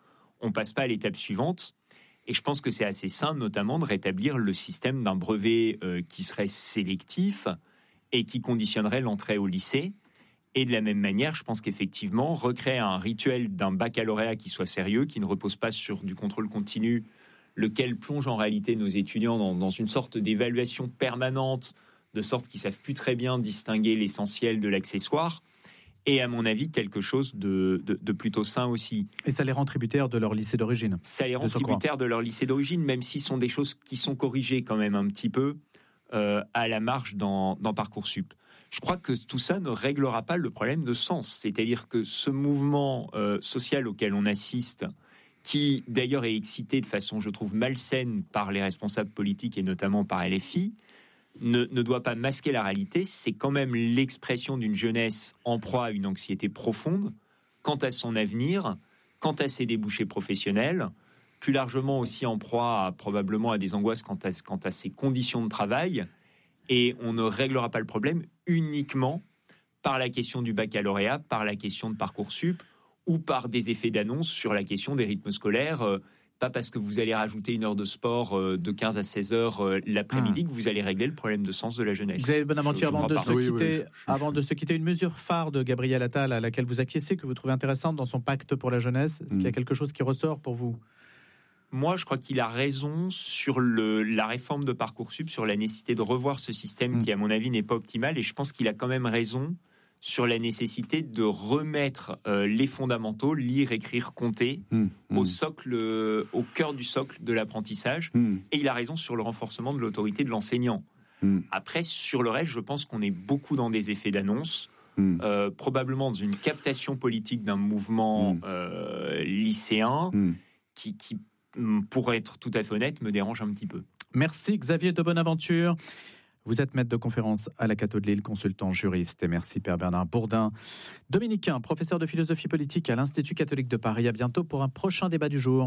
on passe pas à l'étape suivante. Et je pense que c'est assez sain, notamment, de rétablir le système d'un brevet euh, qui serait sélectif et qui conditionnerait l'entrée au lycée. Et de la même manière, je pense qu'effectivement, recréer un rituel d'un baccalauréat qui soit sérieux, qui ne repose pas sur du contrôle continu, lequel plonge en réalité nos étudiants dans, dans une sorte d'évaluation permanente, de sorte qu'ils ne savent plus très bien distinguer l'essentiel de l'accessoire, et à mon avis, quelque chose de, de, de plutôt sain aussi. Et ça les rend tributaires de leur lycée d'origine. Ça les rend tributaires de leur lycée d'origine, même si ce sont des choses qui sont corrigées quand même un petit peu euh, à la marge dans, dans Parcoursup. Je crois que tout ça ne réglera pas le problème de sens. C'est-à-dire que ce mouvement euh, social auquel on assiste, qui d'ailleurs est excité de façon, je trouve, malsaine par les responsables politiques et notamment par L F I, Ne, ne doit pas masquer la réalité. C'est quand même l'expression d'une jeunesse en proie à une anxiété profonde quant à son avenir, quant à ses débouchés professionnels, plus largement aussi en proie à, probablement à des angoisses quant à, quant à ses conditions de travail. Et on ne réglera pas le problème uniquement par la question du baccalauréat, par la question de Parcoursup ou par des effets d'annonce sur la question des rythmes scolaires. Euh, Pas parce que vous allez rajouter une heure de sport de quinze à seize heures l'après-midi mmh. que vous allez régler le problème de sens de la jeunesse. Xavier Bonaventure, avant, de se, oui, quitter, oui, je, je, avant de se quitter, une mesure phare de Gabriel Attal à laquelle vous acquiescez, que vous trouvez intéressante dans son pacte pour la jeunesse, est-ce mmh. qu'il y a quelque chose qui ressort pour vous ? Moi, je crois qu'il a raison sur le, la réforme de Parcoursup, sur la nécessité de revoir ce système mmh. qui, à mon avis, n'est pas optimal. Et je pense qu'il a quand même raison sur la nécessité de remettre euh, les fondamentaux, lire, écrire, compter, mmh, mmh. au socle, euh, au cœur du socle de l'apprentissage. Mmh. Et il a raison sur le renforcement de l'autorité de l'enseignant. Mmh. Après, sur le reste, je pense qu'on est beaucoup dans des effets d'annonce, mmh. euh, probablement dans une captation politique d'un mouvement mmh. euh, lycéen mmh. qui, qui, pour être tout à fait honnête, me dérange un petit peu. Merci Xavier de Bonaventure. Vous êtes maître de conférence à la Cato de Lille, consultant juriste. Et merci Père Bernard Bourdin. Dominicain, professeur de philosophie politique à l'Institut catholique de Paris. À bientôt pour un prochain débat du jour.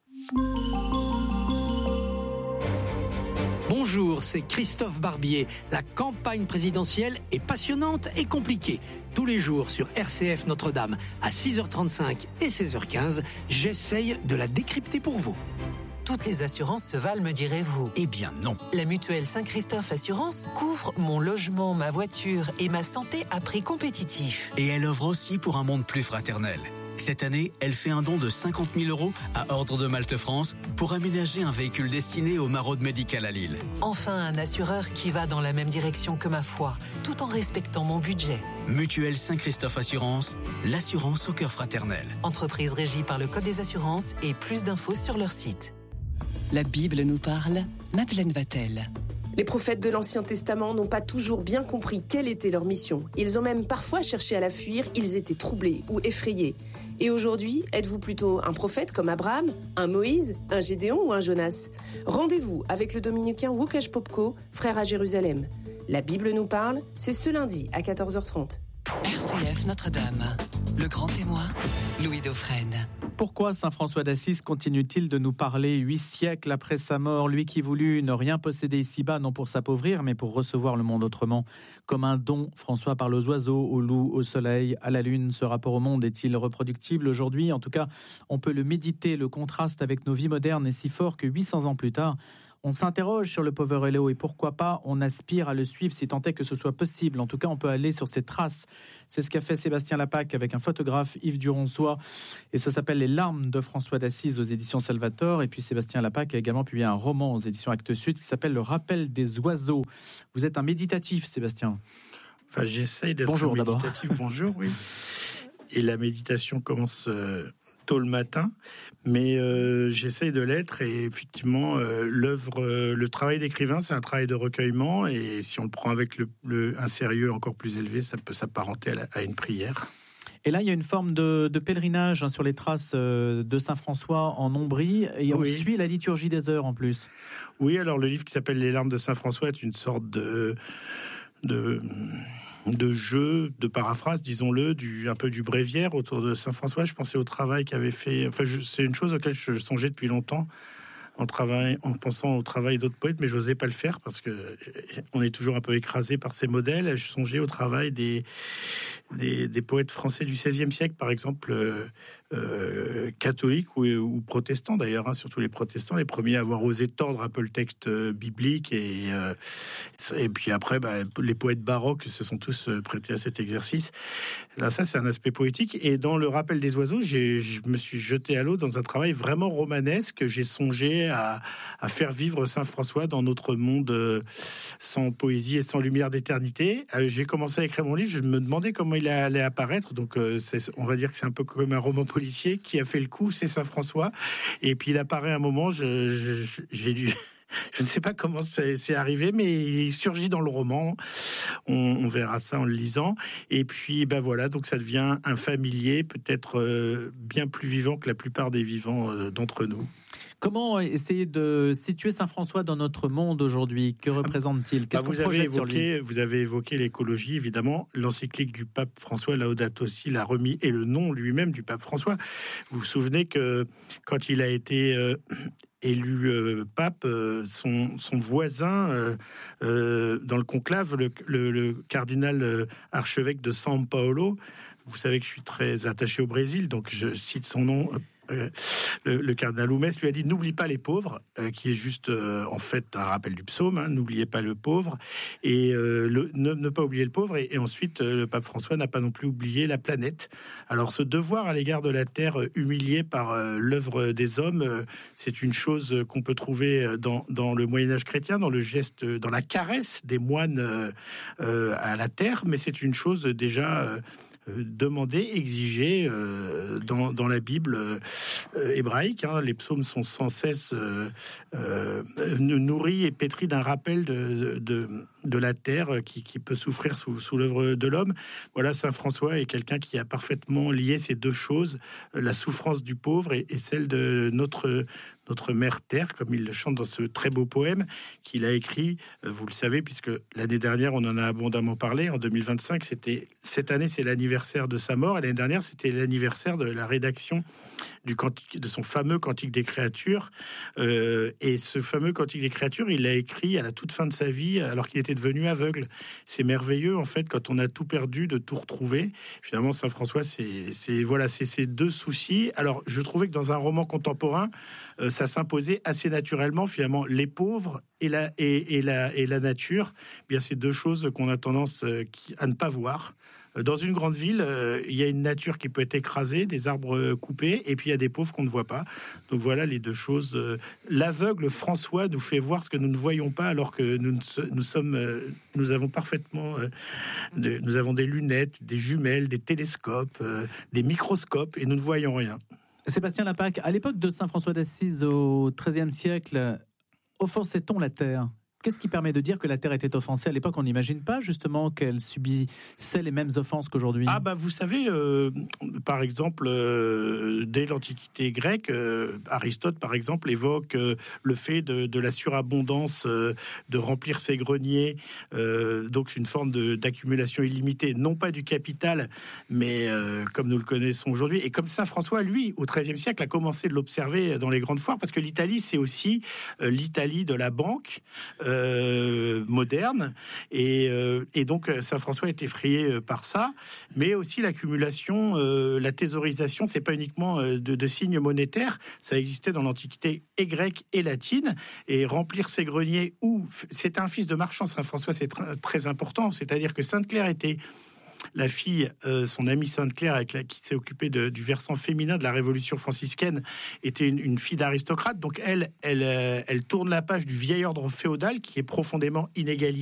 Bonjour, c'est Christophe Barbier. La campagne présidentielle est passionnante et compliquée. Tous les jours sur R C F Notre-Dame à six heures trente-cinq et seize heures quinze, j'essaye de la décrypter pour vous. Toutes les assurances se valent, me direz-vous? Eh bien non. La mutuelle Saint-Christophe Assurance couvre mon logement, ma voiture et ma santé à prix compétitif. Et elle offre aussi pour un monde plus fraternel. Cette année, elle fait un don de cinquante mille euros à Ordre de Malte France pour aménager un véhicule destiné aux maraudes médicales à Lille. Enfin, un assureur qui va dans la même direction que ma foi, tout en respectant mon budget. Mutuelle Saint-Christophe Assurance, l'assurance au cœur fraternel. Entreprise régie par le Code des assurances et plus d'infos sur leur site. La Bible nous parle, Madeleine Vatel. Les prophètes de l'Ancien Testament n'ont pas toujours bien compris quelle était leur mission. Ils ont même parfois cherché à la fuir, ils étaient troublés ou effrayés. Et aujourd'hui, êtes-vous plutôt un prophète comme Abraham, un Moïse, un Gédéon ou un Jonas ? Rendez-vous avec le dominicain Łukasz Popko, frère à Jérusalem. La Bible nous parle, c'est ce lundi à quatorze heures trente. R C F Notre-Dame, le grand témoin, Louis Dauphren. Pourquoi saint François d'Assise continue-t-il de nous parler huit siècles après sa mort, lui qui voulut ne rien posséder ici-bas, non pour s'appauvrir, mais pour recevoir le monde autrement, comme un don? François parle aux oiseaux, aux loups, au soleil, à la lune. Ce rapport au monde est-il reproductible aujourd'hui? En tout cas, on peut le méditer. Le contraste avec nos vies modernes est si fort que huit cents ans plus tard, on s'interroge sur le Poverello et pourquoi pas on aspire à le suivre si tant est que ce soit possible. En tout cas, on peut aller sur ses traces. C'est ce qu'a fait Sébastien Lapac avec un photographe, Yves Duronçois. Et ça s'appelle Les larmes de François d'Assise aux éditions Salvator. Et puis Sébastien Lapac a également publié un roman aux éditions Actes Sud qui s'appelle Le rappel des oiseaux. Vous êtes un méditatif, Sébastien. Enfin, j'essaye d'être Bonjour, méditatif. D'abord. Bonjour, oui. Et la méditation commence euh, tôt le matin. Mais euh, j'essaye de l'être et effectivement, euh, l'œuvre, euh, le travail d'écrivain, c'est un travail de recueillement et si on le prend avec le, le, un sérieux encore plus élevé, ça peut s'apparenter à, la, à une prière. Et là, il y a une forme de, de pèlerinage hein, sur les traces euh, de saint François en Ombrie et on oui. suit la liturgie des heures en plus. Oui, alors le livre qui s'appelle Les larmes de saint François est une sorte de... de de jeu, de paraphrase, disons-le, du, un peu du bréviaire autour de saint François. Je pensais au travail qu'avait fait... Enfin, je, c'est une chose auquel je songeais depuis longtemps, en, travail, en pensant au travail d'autres poètes, mais je n'osais pas le faire parce que on est toujours un peu écrasé par ces modèles. Je songeais au travail des, des, des poètes français du seizième siècle, par exemple, euh, euh, catholiques ou, ou protestants d'ailleurs, hein, surtout les protestants, les premiers à avoir osé tordre un peu le texte euh, biblique. Et, euh, et puis après, bah, les poètes baroques se sont tous prêtés à cet exercice. Là, ça, c'est un aspect poétique. Et dans le rappel des oiseaux, j'ai, je me suis jeté à l'eau dans un travail vraiment romanesque. J'ai songé à, à faire vivre Saint François dans notre monde euh, sans poésie et sans lumière d'éternité. Euh, j'ai commencé à écrire mon livre, je me demandais comment il allait apparaître. Donc, euh, c'est, on va dire que c'est un peu comme un roman policier qui a fait le coup, c'est Saint François. Et puis, il apparaît un moment, je, je, j'ai dû... Je ne sais pas comment c'est, c'est arrivé, mais il surgit dans le roman. On, on verra ça en le lisant. Et puis, ben voilà, donc ça devient un familier, peut-être euh, bien plus vivant que la plupart des vivants euh, d'entre nous. Comment essayer de situer Saint François dans notre monde aujourd'hui? Que représente-t-il? Qu'est-ce bah, qu'on vous projette avez évoqué, sur lui? Vous avez évoqué l'écologie, évidemment. L'encyclique du pape François Laudato Si l'a remis, et le nom lui-même du pape François. Vous vous souvenez que quand il a été... Euh, élu euh, pape, euh, son, son voisin euh, euh, dans le conclave, le, le, le cardinal euh, archevêque de São Paulo, vous savez que je suis très attaché au Brésil, donc je cite son nom, euh, le, le cardinal Oumès lui a dit « N'oublie pas les pauvres euh, », qui est juste euh, en fait un rappel du psaume, hein, « N'oubliez pas le pauvre », et euh, le, ne, ne pas oublier le pauvre, et, et ensuite euh, le pape François n'a pas non plus oublié la planète. Alors ce devoir à l'égard de la Terre euh, humiliée par euh, l'œuvre des hommes, euh, c'est une chose qu'on peut trouver dans, dans le Moyen-Âge chrétien, dans le geste, dans la caresse des moines euh, euh, à la terre, mais c'est une chose déjà... Euh, demandé, exigé euh, dans, dans la Bible euh, hébraïque. Hein. Les psaumes sont sans cesse euh, euh, nourris et pétris d'un rappel de, de, de la terre qui, qui peut souffrir sous, sous l'œuvre de l'homme. Voilà, Saint François est quelqu'un qui a parfaitement lié ces deux choses, la souffrance du pauvre et, et celle de notre... notre mère terre, comme il le chante dans ce très beau poème qu'il a écrit, vous le savez, puisque l'année dernière, on en a abondamment parlé, en deux mille vingt-cinq, c'était, cette année, c'est l'anniversaire de sa mort, et l'année dernière, c'était l'anniversaire de la rédaction du cantique, de son fameux Cantique des créatures, euh, et ce fameux Cantique des créatures, il l'a écrit à la toute fin de sa vie, alors qu'il était devenu aveugle. C'est merveilleux, en fait, quand on a tout perdu, de tout retrouver. Finalement, Saint François, c'est, c'est, voilà, c'est ces deux soucis. Alors, je trouvais que dans un roman contemporain, euh, ça s'imposait assez naturellement, finalement, les pauvres et la, et, et la, et la nature. Eh bien, c'est deux choses qu'on a tendance euh, à ne pas voir. Dans une grande ville, euh, il y a une nature qui peut être écrasée, des arbres coupés, et puis il y a des pauvres qu'on ne voit pas. Donc voilà les deux choses. Euh, l'aveugle François nous fait voir ce que nous ne voyons pas, alors que nous, nous sommes, euh, nous avons parfaitement, euh, de, nous avons des lunettes, des jumelles, des télescopes, euh, des microscopes, et nous ne voyons rien. Sébastien Lapac, à l'époque de Saint François d'Assise au treizième siècle, offensait-on la terre ? Qu'est-ce qui permet de dire que la Terre était offensée? À l'époque, on n'imagine pas justement qu'elle subissait les mêmes offenses qu'aujourd'hui. Ah bah vous savez, euh, par exemple, euh, dès l'Antiquité grecque, euh, Aristote, par exemple, évoque euh, le fait de, de la surabondance, euh, de remplir ses greniers, euh, donc une forme de, d'accumulation illimitée, non pas du capital, mais euh, comme nous le connaissons aujourd'hui. Et comme Saint François, lui, au treizième siècle, a commencé de l'observer dans les grandes foires, parce que l'Italie, c'est aussi euh, l'Italie de la banque, euh, Euh, moderne, et, euh, et donc Saint François est effrayé par ça, mais aussi l'accumulation, euh, la thésaurisation, c'est pas uniquement de, de signes monétaires, ça existait dans l'Antiquité et grecque et latine, et remplir ses greniers, ou c'est un fils de marchand, Saint François, c'est tr- très important, c'est-à-dire que Sainte Claire était la fille, euh, son amie Sainte-Claire, avec la, qui s'est occupée de, du versant féminin de la Révolution franciscaine, était une, une fille d'aristocrate. Donc elle, elle, euh, elle tourne la page du vieil ordre féodal qui est profondément inégalitaire.